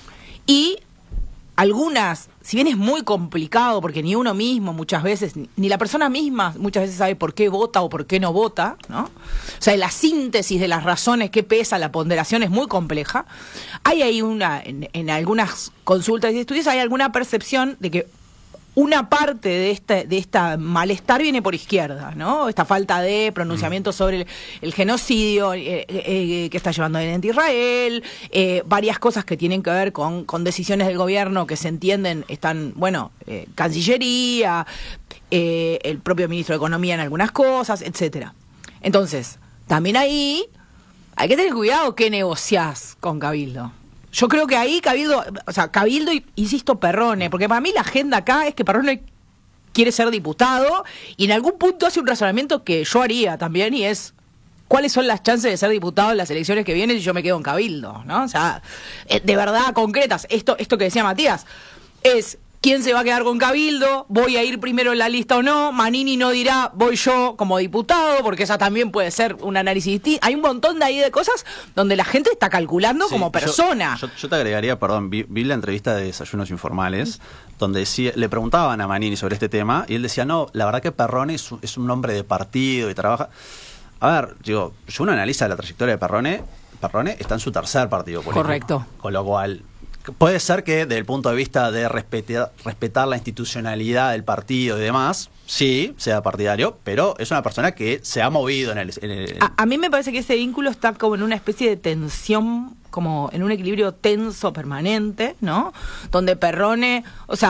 y algunas, si bien es muy complicado, porque ni uno mismo muchas veces, ni la persona misma muchas veces sabe por qué vota o por qué no vota, ¿no? O sea, la síntesis de las razones que pesa, la ponderación es muy compleja. Hay ahí una, en, en algunas consultas y estudios, hay alguna percepción de que una parte de este de esta malestar viene por izquierda, ¿no? Esta falta de pronunciamiento mm. sobre el, el genocidio eh, eh, que está llevando adelante Israel, eh, varias cosas que tienen que ver con, con decisiones del gobierno que se entienden, están, bueno, eh, Cancillería, eh, el propio ministro de Economía en algunas cosas, etcétera. Entonces, también ahí hay que tener cuidado qué negociás con Cabildo. Yo creo que ahí Cabildo, o sea, Cabildo, insisto, Perrone, porque para mí la agenda acá es que Perrone quiere ser diputado y en algún punto hace un razonamiento que yo haría también y es cuáles son las chances de ser diputado en las elecciones que vienen si yo me quedo en Cabildo, ¿no? O sea, de verdad concretas, esto, esto que decía Matías, es quién se va a quedar con Cabildo, voy a ir primero en la lista o no, Manini no dirá voy yo como diputado, porque esa también puede ser un análisis distinto. Hay un montón de ahí de cosas donde la gente está calculando sí, como persona. Yo, yo, yo te agregaría, perdón, vi, vi la entrevista de Desayunos Informales, donde decía, le preguntaban a Manini sobre este tema, y él decía, no, la verdad que Perrone es, es un hombre de partido y trabaja... A ver, digo, yo uno analiza la trayectoria de Perrone, Perrone está en su tercer partido político. Correcto. Con lo cual... Puede ser que desde el punto de vista de respetar, respetar la institucionalidad del partido y demás, sí, sea partidario, pero es una persona que se ha movido en el... En el... A, a mí me parece que ese vínculo está como en una especie de tensión, como en un equilibrio tenso permanente, ¿no? Donde Perrone, o sea,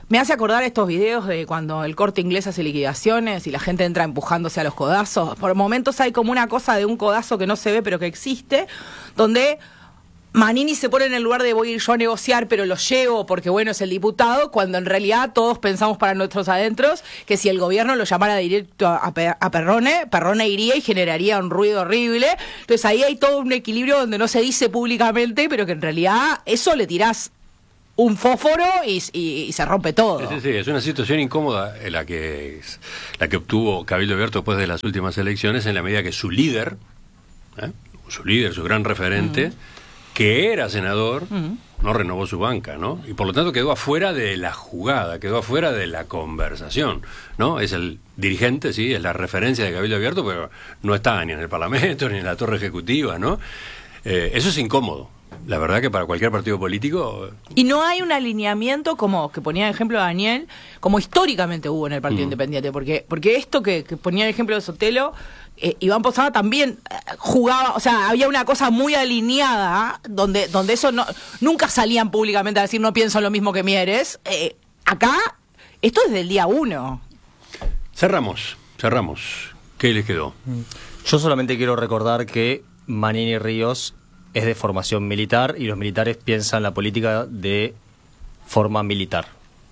Me hace acordar estos videos de cuando el Corte Inglés hace liquidaciones y la gente entra empujándose a los codazos. Por momentos hay como una cosa de un codazo que no se ve pero que existe, donde Manini se pone en el lugar de voy a ir yo a negociar, pero lo llevo porque, bueno, es el diputado, cuando en realidad todos pensamos para nuestros adentros que si el gobierno lo llamara directo a, a Perrone, Perrone iría y generaría un ruido horrible. Entonces ahí hay todo un equilibrio donde no se dice públicamente, pero que en realidad eso le tirás un fósforo y, y, y se rompe todo. Sí, sí, sí, es una situación incómoda en la que, la que obtuvo Cabildo Abierto después de las últimas elecciones, en la medida que su líder, ¿eh? su líder, su gran referente, mm. que era senador, mm. no renovó su banca, ¿no? Y por lo tanto quedó afuera de la jugada, quedó afuera de la conversación, ¿no? Es el dirigente, sí, es la referencia de Cabildo Abierto, pero no está ni en el Parlamento, ni en la torre ejecutiva, ¿no? Eh, eso es incómodo. La verdad que para cualquier partido político... Y no hay un alineamiento, como que ponía el ejemplo de Daniel, como históricamente hubo en el Partido mm. Independiente, porque porque esto que, que ponía el ejemplo de Sotelo, eh, Iván Posada también eh, jugaba, o sea, había una cosa muy alineada, donde donde eso no nunca salían públicamente a decir no pienso lo mismo que Mieres. Eh, acá, esto es del día uno. Cerramos, cerramos. ¿Qué les quedó? Yo solamente quiero recordar que Manini Ríos es de formación militar y los militares piensan la política de forma militar.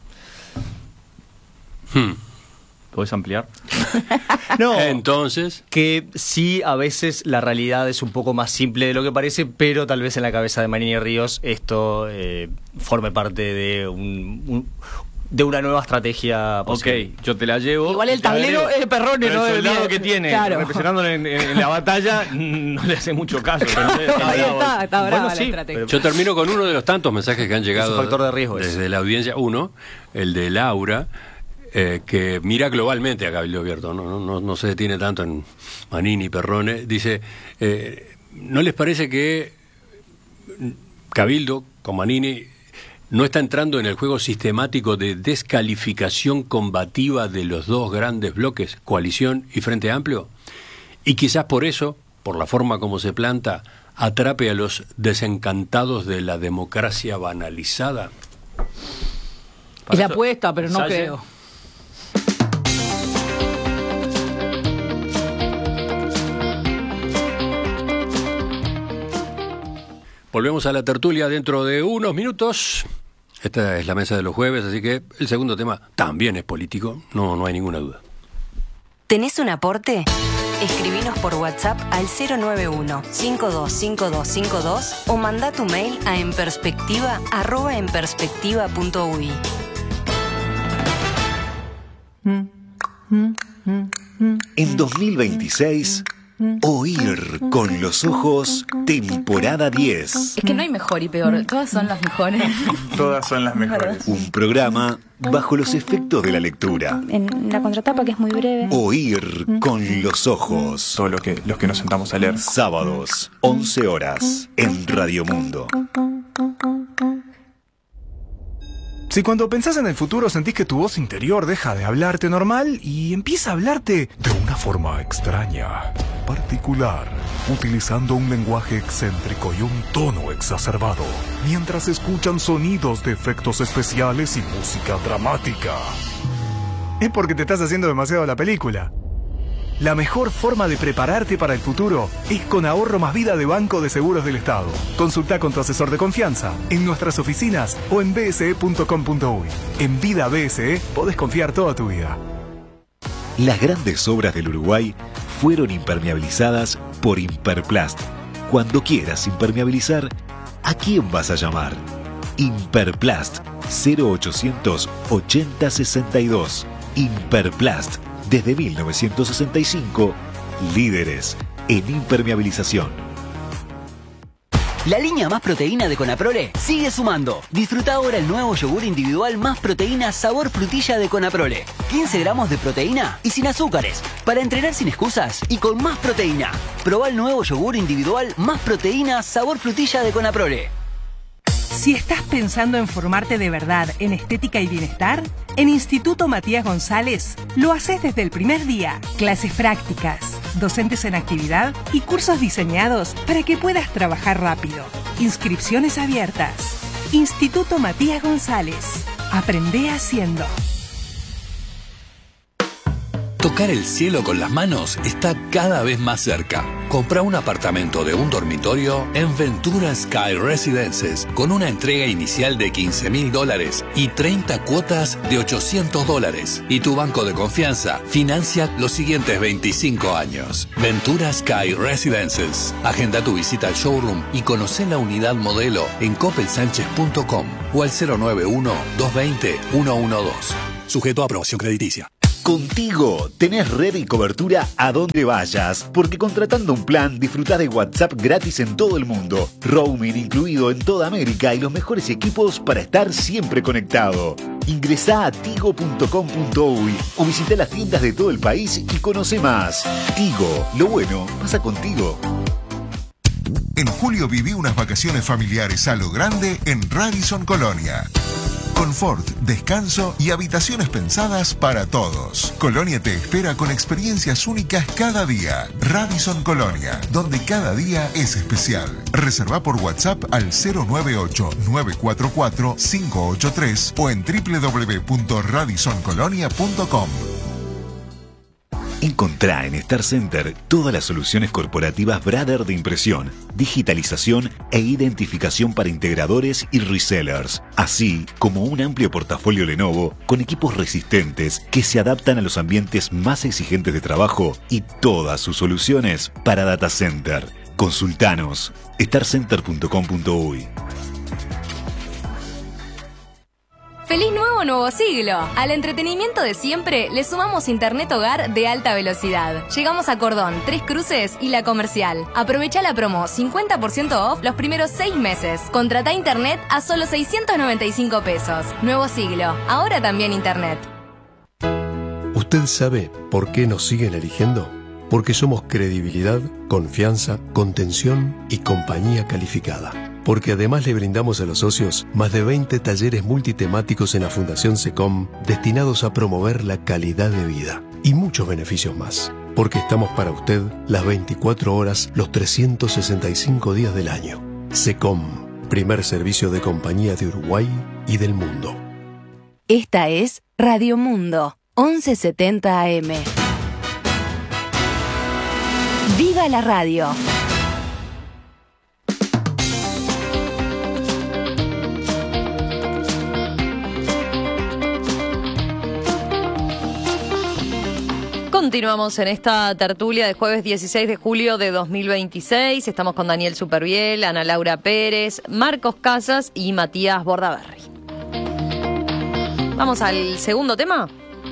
Hmm. ¿Podés ampliar? No. Entonces. Que sí, a veces la realidad es un poco más simple de lo que parece, pero tal vez en la cabeza de Manini Ríos esto eh, forme parte de un, un de una nueva estrategia posible. Ok, yo te la llevo. Igual el tablero es Perrone, pero ¿no? el soldado que tiene, claro, representándolo en, en, en la batalla, no le hace mucho caso. Pero ahí está, está brava bueno, la sí, estrategia. Yo termino con uno de los tantos mensajes que han llegado factor de riesgo desde es. la audiencia. Uno, el de Laura, eh, que mira globalmente a Cabildo Abierto, no, no, no, no se detiene tanto en Manini, Perrone. Dice, eh, ¿no les parece que Cabildo con Manini no está entrando en el juego sistemático de descalificación combativa de los dos grandes bloques, Coalición y Frente Amplio? Y quizás por eso, por la forma como se planta, atrape a los desencantados de la democracia banalizada. Es la apuesta, pero no ¿Salle? creo. Volvemos a la tertulia dentro de unos minutos. Esta es la mesa de los jueves, así que el segundo tema también es político, no, no hay ninguna duda. ¿Tenés un aporte? Escribinos por WhatsApp al cero nueve uno, cinco dos cinco dos cinco dos o manda tu mail a enperspectiva arroba enperspectiva punto uy. En dos mil veintiséis, Oír con los ojos, temporada diez. Es que no hay mejor y peor, todas son las mejores. Todas son las mejores. Un programa bajo los efectos de la lectura. En la contratapa, que es muy breve. Oír con los ojos. Todo lo que, los que nos sentamos a leer. Sábados, once horas, en Radio Mundo. Si cuando pensás en el futuro sentís que tu voz interior deja de hablarte normal y empieza a hablarte de una forma extraña, particular, utilizando un lenguaje excéntrico y un tono exacerbado, mientras escuchan sonidos de efectos especiales y música dramática, es porque te estás haciendo demasiado la película. La mejor forma de prepararte para el futuro es con Ahorro Más Vida de Banco de Seguros del Estado. Consulta con tu asesor de confianza en nuestras oficinas o en b s e punto com punto uy. En Vida B S E podés confiar toda tu vida. Las grandes obras del Uruguay fueron impermeabilizadas por Imperplast. Cuando quieras impermeabilizar, ¿a quién vas a llamar? Imperplast, cero ochocientos ochenta sesenta y dos. Imperplast. Desde mil novecientos sesenta y cinco, líderes en impermeabilización. La línea Más Proteína de Conaprole sigue sumando. Disfruta ahora el nuevo yogur individual Más Proteína sabor frutilla de Conaprole. quince gramos de proteína y sin azúcares. Para entrenar sin excusas y con más proteína. Probá el nuevo yogur individual Más Proteína sabor frutilla de Conaprole. Si estás pensando en formarte de verdad en estética y bienestar, en Instituto Matías González lo haces desde el primer día. Clases prácticas, docentes en actividad y cursos diseñados para que puedas trabajar rápido. Inscripciones abiertas. Instituto Matías González. Aprendé haciendo. Tocar el cielo con las manos está cada vez más cerca. Compra un apartamento de un dormitorio en Ventura Sky Residences con una entrega inicial de quince mil dólares y treinta cuotas de ochocientos dólares. Y tu banco de confianza financia los siguientes veinticinco años. Ventura Sky Residences. Agenda tu visita al showroom y conoce la unidad modelo en coppel sánchez punto com o al cero nueve uno, dos dos cero, uno uno dos. Sujeto a aprobación crediticia. Contigo tenés red y cobertura a donde vayas, porque contratando un plan disfrutás de WhatsApp gratis en todo el mundo, roaming incluido en toda América y los mejores equipos para estar siempre conectado. Ingresá a tigo punto com punto uy o visita las tiendas de todo el país y conoce más. Tigo, lo bueno pasa contigo. En julio viví unas vacaciones familiares a lo grande en Radisson Colonia. Confort, descanso y habitaciones pensadas para todos. Colonia te espera con experiencias únicas cada día. Radisson Colonia, donde cada día es especial. Reserva por WhatsApp al cero nueve ocho, nueve cuatro cuatro, cinco ocho tres o en doble u doble u doble u punto radisson colonia punto com. Encontrá en Star Center todas las soluciones corporativas Brother de impresión, digitalización e identificación para integradores y resellers, así como un amplio portafolio Lenovo con equipos resistentes que se adaptan a los ambientes más exigentes de trabajo y todas sus soluciones para data center. Consultanos star center punto com punto uy. ¡Feliz nuevo nuevo siglo! Al entretenimiento de siempre le sumamos internet hogar de alta velocidad. Llegamos a Cordón, Tres Cruces y La Comercial. Aprovecha la promo cincuenta por ciento off los primeros seis meses. Contrata internet a solo seiscientos noventa y cinco pesos. Nuevo siglo, ahora también internet. ¿Usted sabe por qué nos siguen eligiendo? Porque somos credibilidad, confianza, contención y compañía calificada. Porque además le brindamos a los socios más de veinte talleres multitemáticos en la Fundación SECOM destinados a promover la calidad de vida y muchos beneficios más. Porque estamos para usted las veinticuatro horas, los trescientos sesenta y cinco días del año. SECOM, primer servicio de compañía de Uruguay y del mundo. Esta es Radio Mundo, once setenta A M. ¡Viva la radio! Continuamos en esta tertulia de jueves dieciséis de julio de dos mil veintiséis. Estamos con Daniel Superviel, Ana Laura Pérez, Marcos Casas y Matías Bordaberry. Vamos al segundo tema.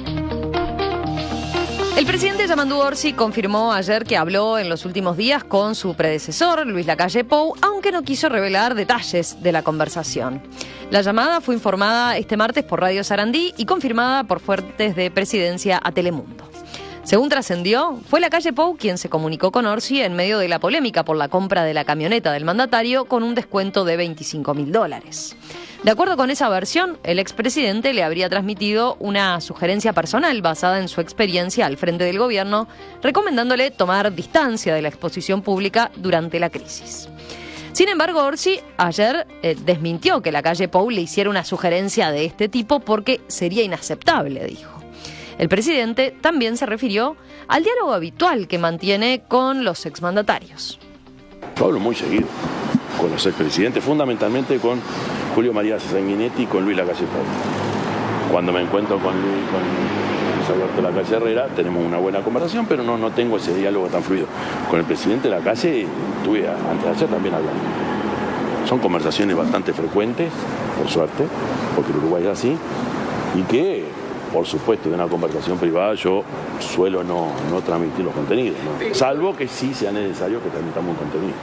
El presidente Yamandu Orsi confirmó ayer que habló en los últimos días con su predecesor, Luis Lacalle Pou, aunque no quiso revelar detalles de la conversación. La llamada fue informada este martes por Radio Sarandí y confirmada por fuentes de presidencia a Telemundo. Según trascendió, fue Lacalle Pou quien se comunicó con Orsi en medio de la polémica por la compra de la camioneta del mandatario con un descuento de veinticinco mil dólares. De acuerdo con esa versión, el expresidente le habría transmitido una sugerencia personal basada en su experiencia al frente del gobierno, recomendándole tomar distancia de la exposición pública durante la crisis. Sin embargo, Orsi ayer eh, desmintió que Lacalle Pou le hiciera una sugerencia de este tipo porque sería inaceptable, dijo. El presidente también se refirió al diálogo habitual que mantiene con los exmandatarios. Yo hablo muy seguido con los expresidentes, fundamentalmente con Julio María Sanguinetti y con Luis Lacalle Pou. Cuando me encuentro con Luis, con Luis Alberto Lacalle Herrera, tenemos una buena conversación, pero no, no tengo ese diálogo tan fluido. Con el presidente Lacalle estuve antes de ayer también hablando. Son conversaciones bastante frecuentes, por suerte, porque el Uruguay es así, y que, por supuesto, de una conversación privada yo suelo no, no transmitir los contenidos, ¿no? Salvo que sí sea necesario que transmitamos un contenido.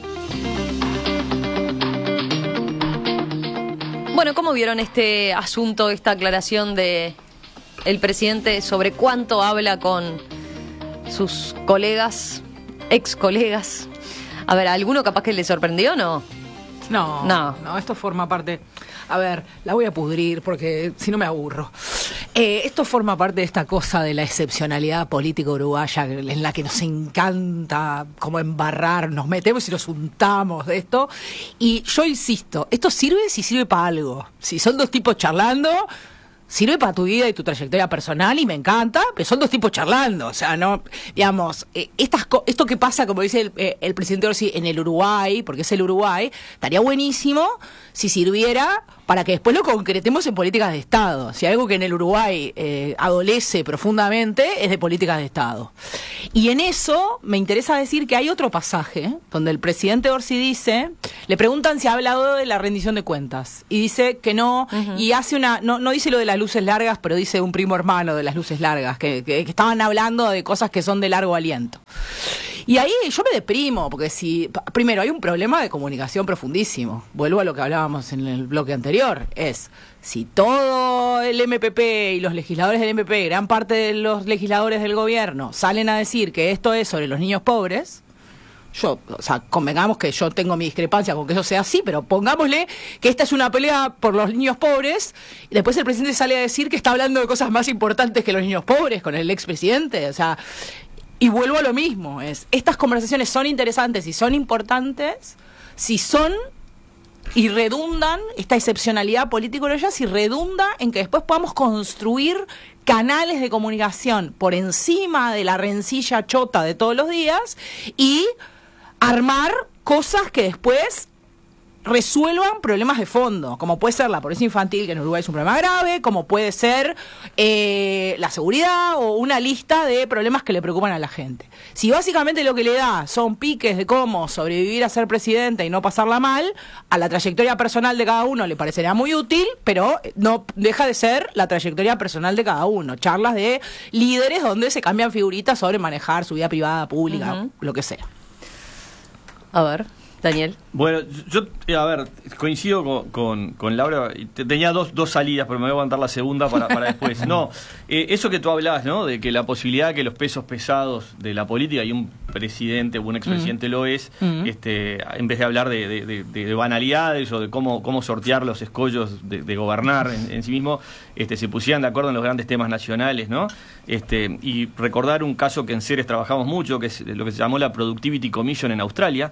Bueno, ¿cómo vieron este asunto, esta aclaración de el presidente sobre cuánto habla con sus colegas, ex colegas? A ver, ¿a alguno capaz que le sorprendió o no? No, no, no, esto forma parte... A ver, la voy a pudrir porque si no me aburro. Eh, esto forma parte de esta cosa de la excepcionalidad política uruguaya en la que nos encanta como embarrar, nos metemos y nos untamos de esto. Y yo insisto, esto sirve si sirve para algo. Si son dos tipos charlando, sirve para tu vida y tu trayectoria personal y me encanta, pero son dos tipos charlando. O sea, no, digamos, eh, estas co- esto que pasa, como dice el, eh, el presidente Orsi, en el Uruguay, porque es el Uruguay, estaría buenísimo si sirviera para que después lo concretemos en políticas de Estado. Si algo que en el Uruguay eh, adolece profundamente es de políticas de Estado. Y en eso me interesa decir que hay otro pasaje donde el presidente Orsi dice, le preguntan si ha hablado de la rendición de cuentas y dice que no, uh-huh. y hace una, no, no dice lo de las luces largas, pero dice un primo hermano de las luces largas, que, que, que estaban hablando de cosas que son de largo aliento. Y ahí yo me deprimo, porque si, primero, hay un problema de comunicación profundísimo. Vuelvo a lo que hablábamos en el bloque anterior. Es, si todo el M P P y los legisladores del M P P, gran parte de los legisladores del gobierno, salen a decir que esto es sobre los niños pobres, yo, o sea, convengamos que yo tengo mi discrepancia con que eso sea así, pero pongámosle que esta es una pelea por los niños pobres, y después el presidente sale a decir que está hablando de cosas más importantes que los niños pobres con el expresidente, o sea... Y vuelvo a lo mismo, es estas conversaciones son interesantes y son importantes si son y redundan, esta excepcionalidad político-uruguaya, si redunda en que después podamos construir canales de comunicación por encima de la rencilla chota de todos los días y armar cosas que después resuelvan problemas de fondo, como puede ser la pobreza infantil, que en Uruguay es un problema grave, como puede ser eh, la seguridad o una lista de problemas que le preocupan a la gente. Si básicamente lo que le da son piques de cómo sobrevivir a ser presidente y no pasarla mal, a la trayectoria personal de cada uno le parecería muy útil, pero no deja de ser la trayectoria personal de cada uno. Charlas de líderes donde se cambian figuritas sobre manejar su vida privada, pública, uh-huh. lo que sea. A ver... Daniel. Bueno, yo, a ver, coincido con, con, con Laura. Tenía dos, dos salidas, pero me voy a aguantar la segunda para, para después. No, eh, eso que tú hablabas, ¿no? De que la posibilidad de que los pesos pesados de la política, y un presidente o un expresidente mm. lo es, mm. este, en vez de hablar de, de, de, de banalidades o de cómo, cómo sortear los escollos de, de gobernar en, en sí mismo, este, se pusieran de acuerdo en los grandes temas nacionales, ¿no? Este, y recordar un caso que en Ceres trabajamos mucho, que es lo que se llamó la Productivity Commission en Australia,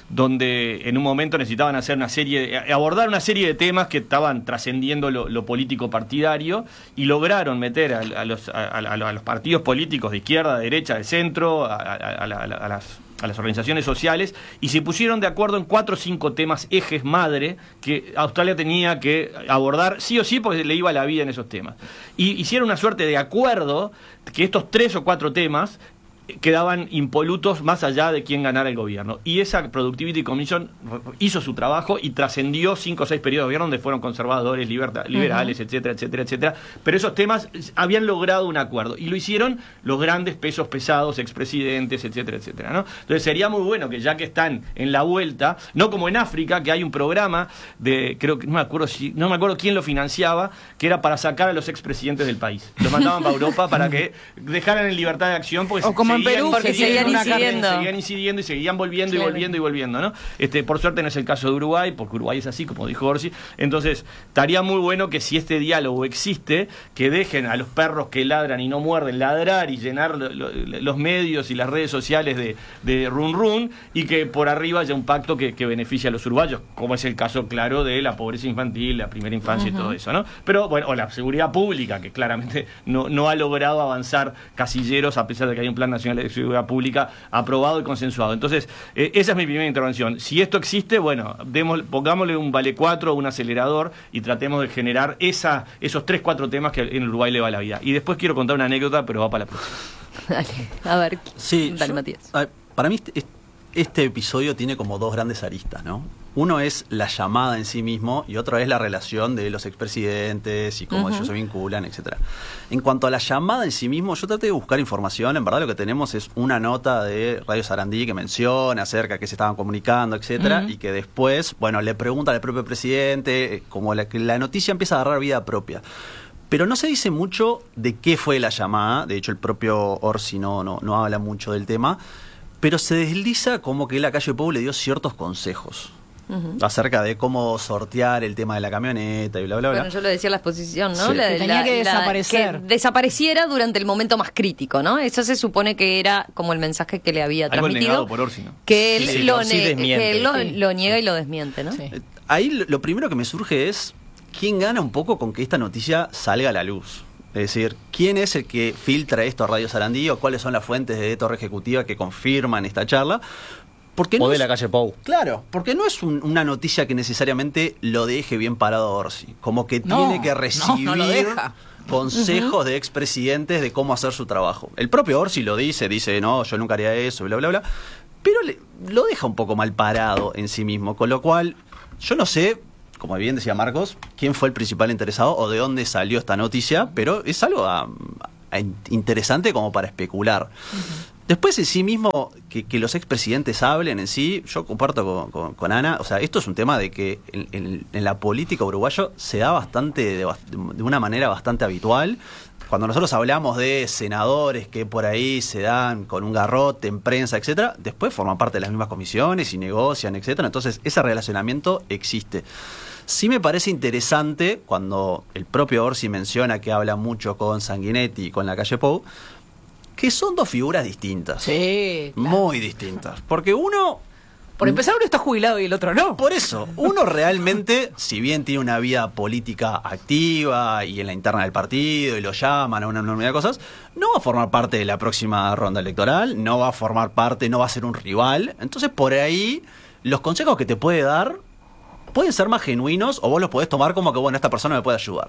donde en un momento necesitaban hacer una serie, abordar una serie de temas que estaban trascendiendo lo, lo político partidario, y lograron meter a, a, los, a, a, a los partidos políticos de izquierda, de derecha, de centro, a, a, a, a, a las a las organizaciones sociales, y se pusieron de acuerdo en cuatro o cinco temas ejes madre que Australia tenía que abordar sí o sí porque le iba la vida en esos temas. Y hicieron una suerte de acuerdo que estos tres o cuatro temas quedaban impolutos más allá de quién ganara el gobierno. Y esa Productivity Commission hizo su trabajo y trascendió cinco o seis periodos de gobierno donde fueron conservadores, liberta, liberales, uh-huh. etcétera, etcétera, etcétera. Pero esos temas habían logrado un acuerdo y lo hicieron los grandes pesos pesados, expresidentes, etcétera, etcétera, ¿no? Entonces sería muy bueno que ya que están en la vuelta, no como en África, que hay un programa de, creo que no me acuerdo si, no me acuerdo quién lo financiaba, que era para sacar a los expresidentes del país. Los mandaban para Europa para que dejaran en libertad de acción, porque o como en Perú, porque seguían incidiendo. seguían incidiendo y seguían volviendo claro. y volviendo y volviendo, ¿no? Este, por suerte no es el caso de Uruguay, porque Uruguay es así, como dijo Orsi. Entonces, estaría muy bueno que si este diálogo existe, que dejen a los perros que ladran y no muerden ladrar y llenar lo, lo, los medios y las redes sociales de, de run run, y que por arriba haya un pacto que, que beneficie a los uruguayos, como es el caso claro de la pobreza infantil, la primera infancia uh-huh. y todo eso, ¿no? Pero bueno, o la seguridad pública, que claramente no, no ha logrado avanzar casilleros a pesar de que hay un plan nacional de seguridad pública aprobado y consensuado. Entonces, eh, esa es mi primera intervención. Si esto existe, bueno, demos, pongámosle un vale cuatro, un acelerador, y tratemos de generar esa, esos tres, cuatro temas que en Uruguay le va la vida. Y después quiero contar una anécdota, pero va para la próxima. Dale, a ver, sí, dale, yo, Matías. A ver, para mí este, este episodio tiene como dos grandes aristas, ¿no? Uno es la llamada en sí mismo y otro es la relación de los expresidentes y cómo uh-huh. ellos se vinculan, etcétera. En cuanto a la llamada en sí mismo, yo traté de buscar información. En verdad lo que tenemos es una nota de Radio Sarandí que menciona acerca de que se estaban comunicando, etcétera, uh-huh. y que después, bueno, le preguntan al propio presidente, como la, que la noticia empieza a agarrar vida propia. Pero no se dice mucho de qué fue la llamada. De hecho, el propio Orsi no, no, no habla mucho del tema. Pero se desliza como que Lacalle Pou le dio ciertos consejos. Uh-huh. Acerca de cómo sortear el tema de la camioneta y bla, bla, bla. Bueno, yo lo decía en la exposición, ¿no? Sí. La, Que tenía la, que la- desaparecer. que desapareciera durante el momento más crítico, ¿no? Eso se supone que era como el mensaje que le había Algo transmitido. negado por Orsi, ¿no? Que él, Sí, lo, Orsi ne- desmiente, que él lo, sí. lo niega y lo desmiente, ¿no? Sí. Ahí lo, lo primero que me surge es quién gana un poco con que esta noticia salga a la luz. Es decir, ¿quién es el que filtra esto a Radio Sarandí o cuáles son las fuentes de Torre Ejecutiva que confirman esta charla? Porque O no de es- la calle Pou. Claro, porque no es un- una noticia que necesariamente lo deje bien parado a Orsi. Como que No, tiene que no, recibir no lo deja. consejos de expresidentes de cómo hacer su trabajo. El propio Orsi lo dice, dice, no, yo nunca haría eso, bla, bla, bla. Pero le- lo deja un poco mal parado en sí mismo. Con lo cual, yo no sé, como bien decía Marcos, quién fue el principal interesado o de dónde salió esta noticia, pero es algo a- a in- interesante como para especular. Después en sí mismo, que, que los expresidentes hablen en sí, yo comparto con, con- con Ana, o sea, esto es un tema de que en, en- en la política uruguaya se da bastante, de, bast- de una manera bastante habitual. Cuando nosotros hablamos de senadores que por ahí se dan con un garrote en prensa, etcétera, después forman parte de las mismas comisiones y negocian, etcétera. Entonces, ese relacionamiento existe. Sí me parece interesante cuando el propio Orsi menciona que habla mucho con Sanguinetti y con la calle Pou, que son dos figuras distintas. Sí, claro. Muy distintas. Porque uno... Por empezar, uno está jubilado y el otro no. Por eso, uno realmente, si bien tiene una vida política activa y en la interna del partido y lo llaman a una enormidad de cosas, no va a formar parte de la próxima ronda electoral, no va a formar parte, no va a ser un rival. Entonces, por ahí, los consejos que te puede dar pueden ser más genuinos o vos los podés tomar como que, bueno, esta persona me puede ayudar.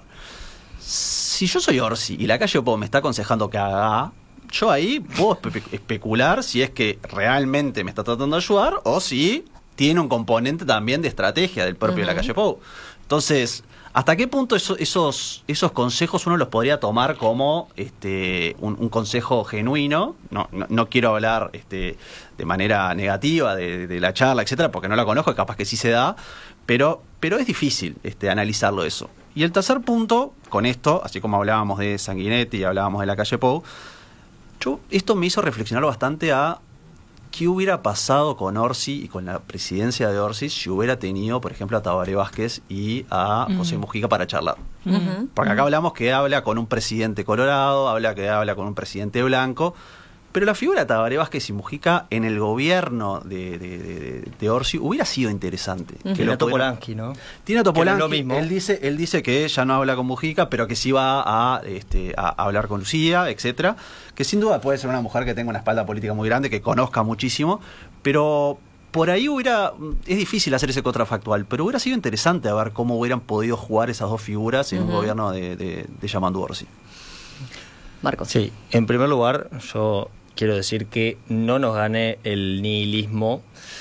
Si yo soy Orsi y la calle Pou me está aconsejando que haga, yo ahí puedo espe- especular si es que realmente me está tratando de ayudar o si tiene un componente también de estrategia del propio de la calle Pou. Entonces, ¿hasta qué punto eso- esos, esos consejos uno los podría tomar como este, un, un consejo genuino? No, no, no quiero hablar este, de manera negativa de, de la charla, etcétera, porque no la conozco, capaz que sí se da, pero, pero es difícil este, analizarlo eso. Y el tercer punto, con esto, así como hablábamos de Sanguinetti y hablábamos de la calle Pou, yo, esto me hizo reflexionar bastante a qué hubiera pasado con Orsi y con la presidencia de Orsi si hubiera tenido, por ejemplo, a Tabaré Vázquez y a Mm. José Mujica para charlar. Ujú. Porque acá hablamos que habla con un presidente colorado, habla que habla con un presidente blanco, pero la figura de Tabaré Vázquez y Mujica en el gobierno de, de, de, de Orsi hubiera sido interesante. Ujú. Que lo Tino pudiera- Topolansky, ¿no? Tino Topolansky, Que no es lo mismo. él dice, él dice que ya no habla con Mujica, pero que sí va a, este, a, a hablar con Lucía, etcétera. Que sin duda puede ser una mujer que tenga una espalda política muy grande, que conozca muchísimo, pero por ahí hubiera, es difícil hacer ese contrafactual, pero hubiera sido interesante a ver cómo hubieran podido jugar esas dos figuras en un Ujú. gobierno de, de, de Yamandu Orsi. Marcos. Sí, en primer lugar, yo quiero decir que no nos gane el nihilismo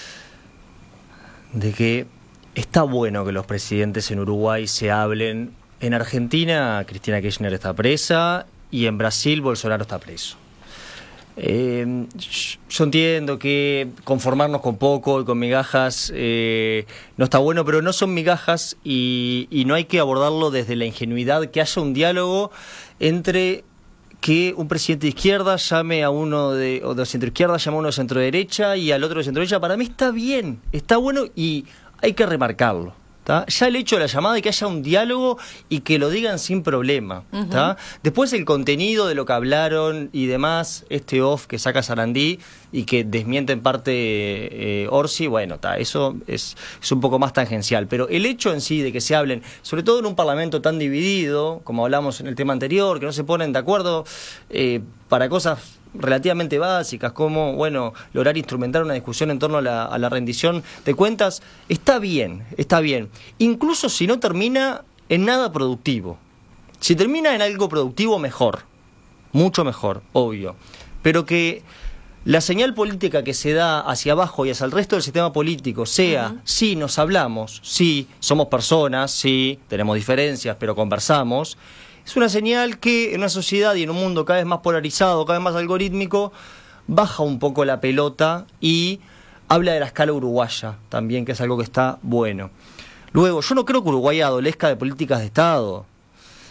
de que está bueno que los presidentes en Uruguay se hablen. En Argentina, Cristina Kirchner está presa y en Brasil, Bolsonaro está preso. Eh, yo entiendo que conformarnos con poco y con migajas eh, no está bueno, pero no son migajas y, y no hay que abordarlo desde la ingenuidad, que haya un diálogo entre que un presidente de izquierda llame a uno de, o de centro izquierda, llame a uno de centro derecha y al otro de centro derecha. Para mí está bien, está bueno y hay que remarcarlo. ¿Tá? Ya el hecho de la llamada y que haya un diálogo y que lo digan sin problema. ¿Tá? Ujú. Después el contenido de lo que hablaron y demás, este off que saca Sarandí y que desmiente en parte eh, Orsi, bueno, tá, eso es, es un poco más tangencial. Pero el hecho en sí de que se hablen, sobre todo en un parlamento tan dividido, como hablamos en el tema anterior, que no se ponen de acuerdo eh, para cosas relativamente básicas, como, bueno, lograr instrumentar una discusión en torno a la, a la rendición de cuentas, está bien, está bien. Incluso si no termina en nada productivo. Si termina en algo productivo, mejor. Mucho mejor, obvio. Pero que la señal política que se da hacia abajo y hacia el resto del sistema político sea, uh-huh. sí, nos hablamos, sí, somos personas, sí, tenemos diferencias, pero conversamos. Es una señal que en una sociedad y en un mundo cada vez más polarizado, cada vez más algorítmico, baja un poco la pelota y habla de la escala uruguaya también, que es algo que está bueno. Luego, yo no creo que Uruguay adolezca de políticas de Estado.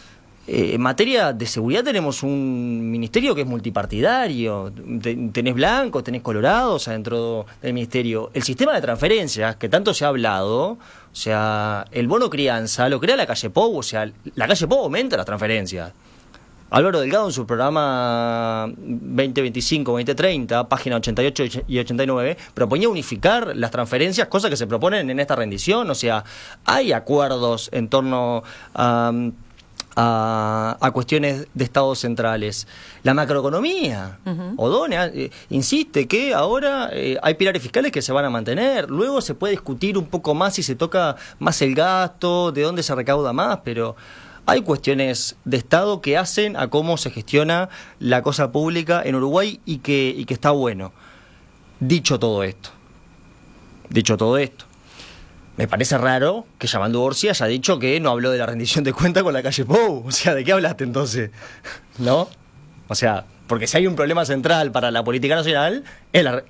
Eh, en materia de seguridad tenemos un ministerio que es multipartidario. Tenés blancos, tenés colorados adentro del ministerio. El sistema de transferencias, que tanto se ha hablado, o sea, el bono crianza lo crea la calle Pou, o sea, la calle Pou aumenta las transferencias. Álvaro Delgado en su programa veinte veinticinco veinte treinta, página ochenta y ocho y ochenta y nueve, proponía unificar las transferencias, cosas que se proponen en esta rendición. O sea, hay acuerdos en torno a... A, a cuestiones de estados centrales. La macroeconomía, uh-huh. O'Donnell eh, insiste que ahora eh, hay pilares fiscales que se van a mantener, luego se puede discutir un poco más si se toca más el gasto, de dónde se recauda más, pero hay cuestiones de Estado que hacen a cómo se gestiona la cosa pública en Uruguay y que, y que está bueno. Dicho todo esto, dicho todo esto, me parece raro que Yamandu Orsi haya dicho que no habló de la rendición de cuentas con la calle Pou. O sea, ¿de qué hablaste entonces? ¿No? O sea, porque si hay un problema central para la política nacional, es la,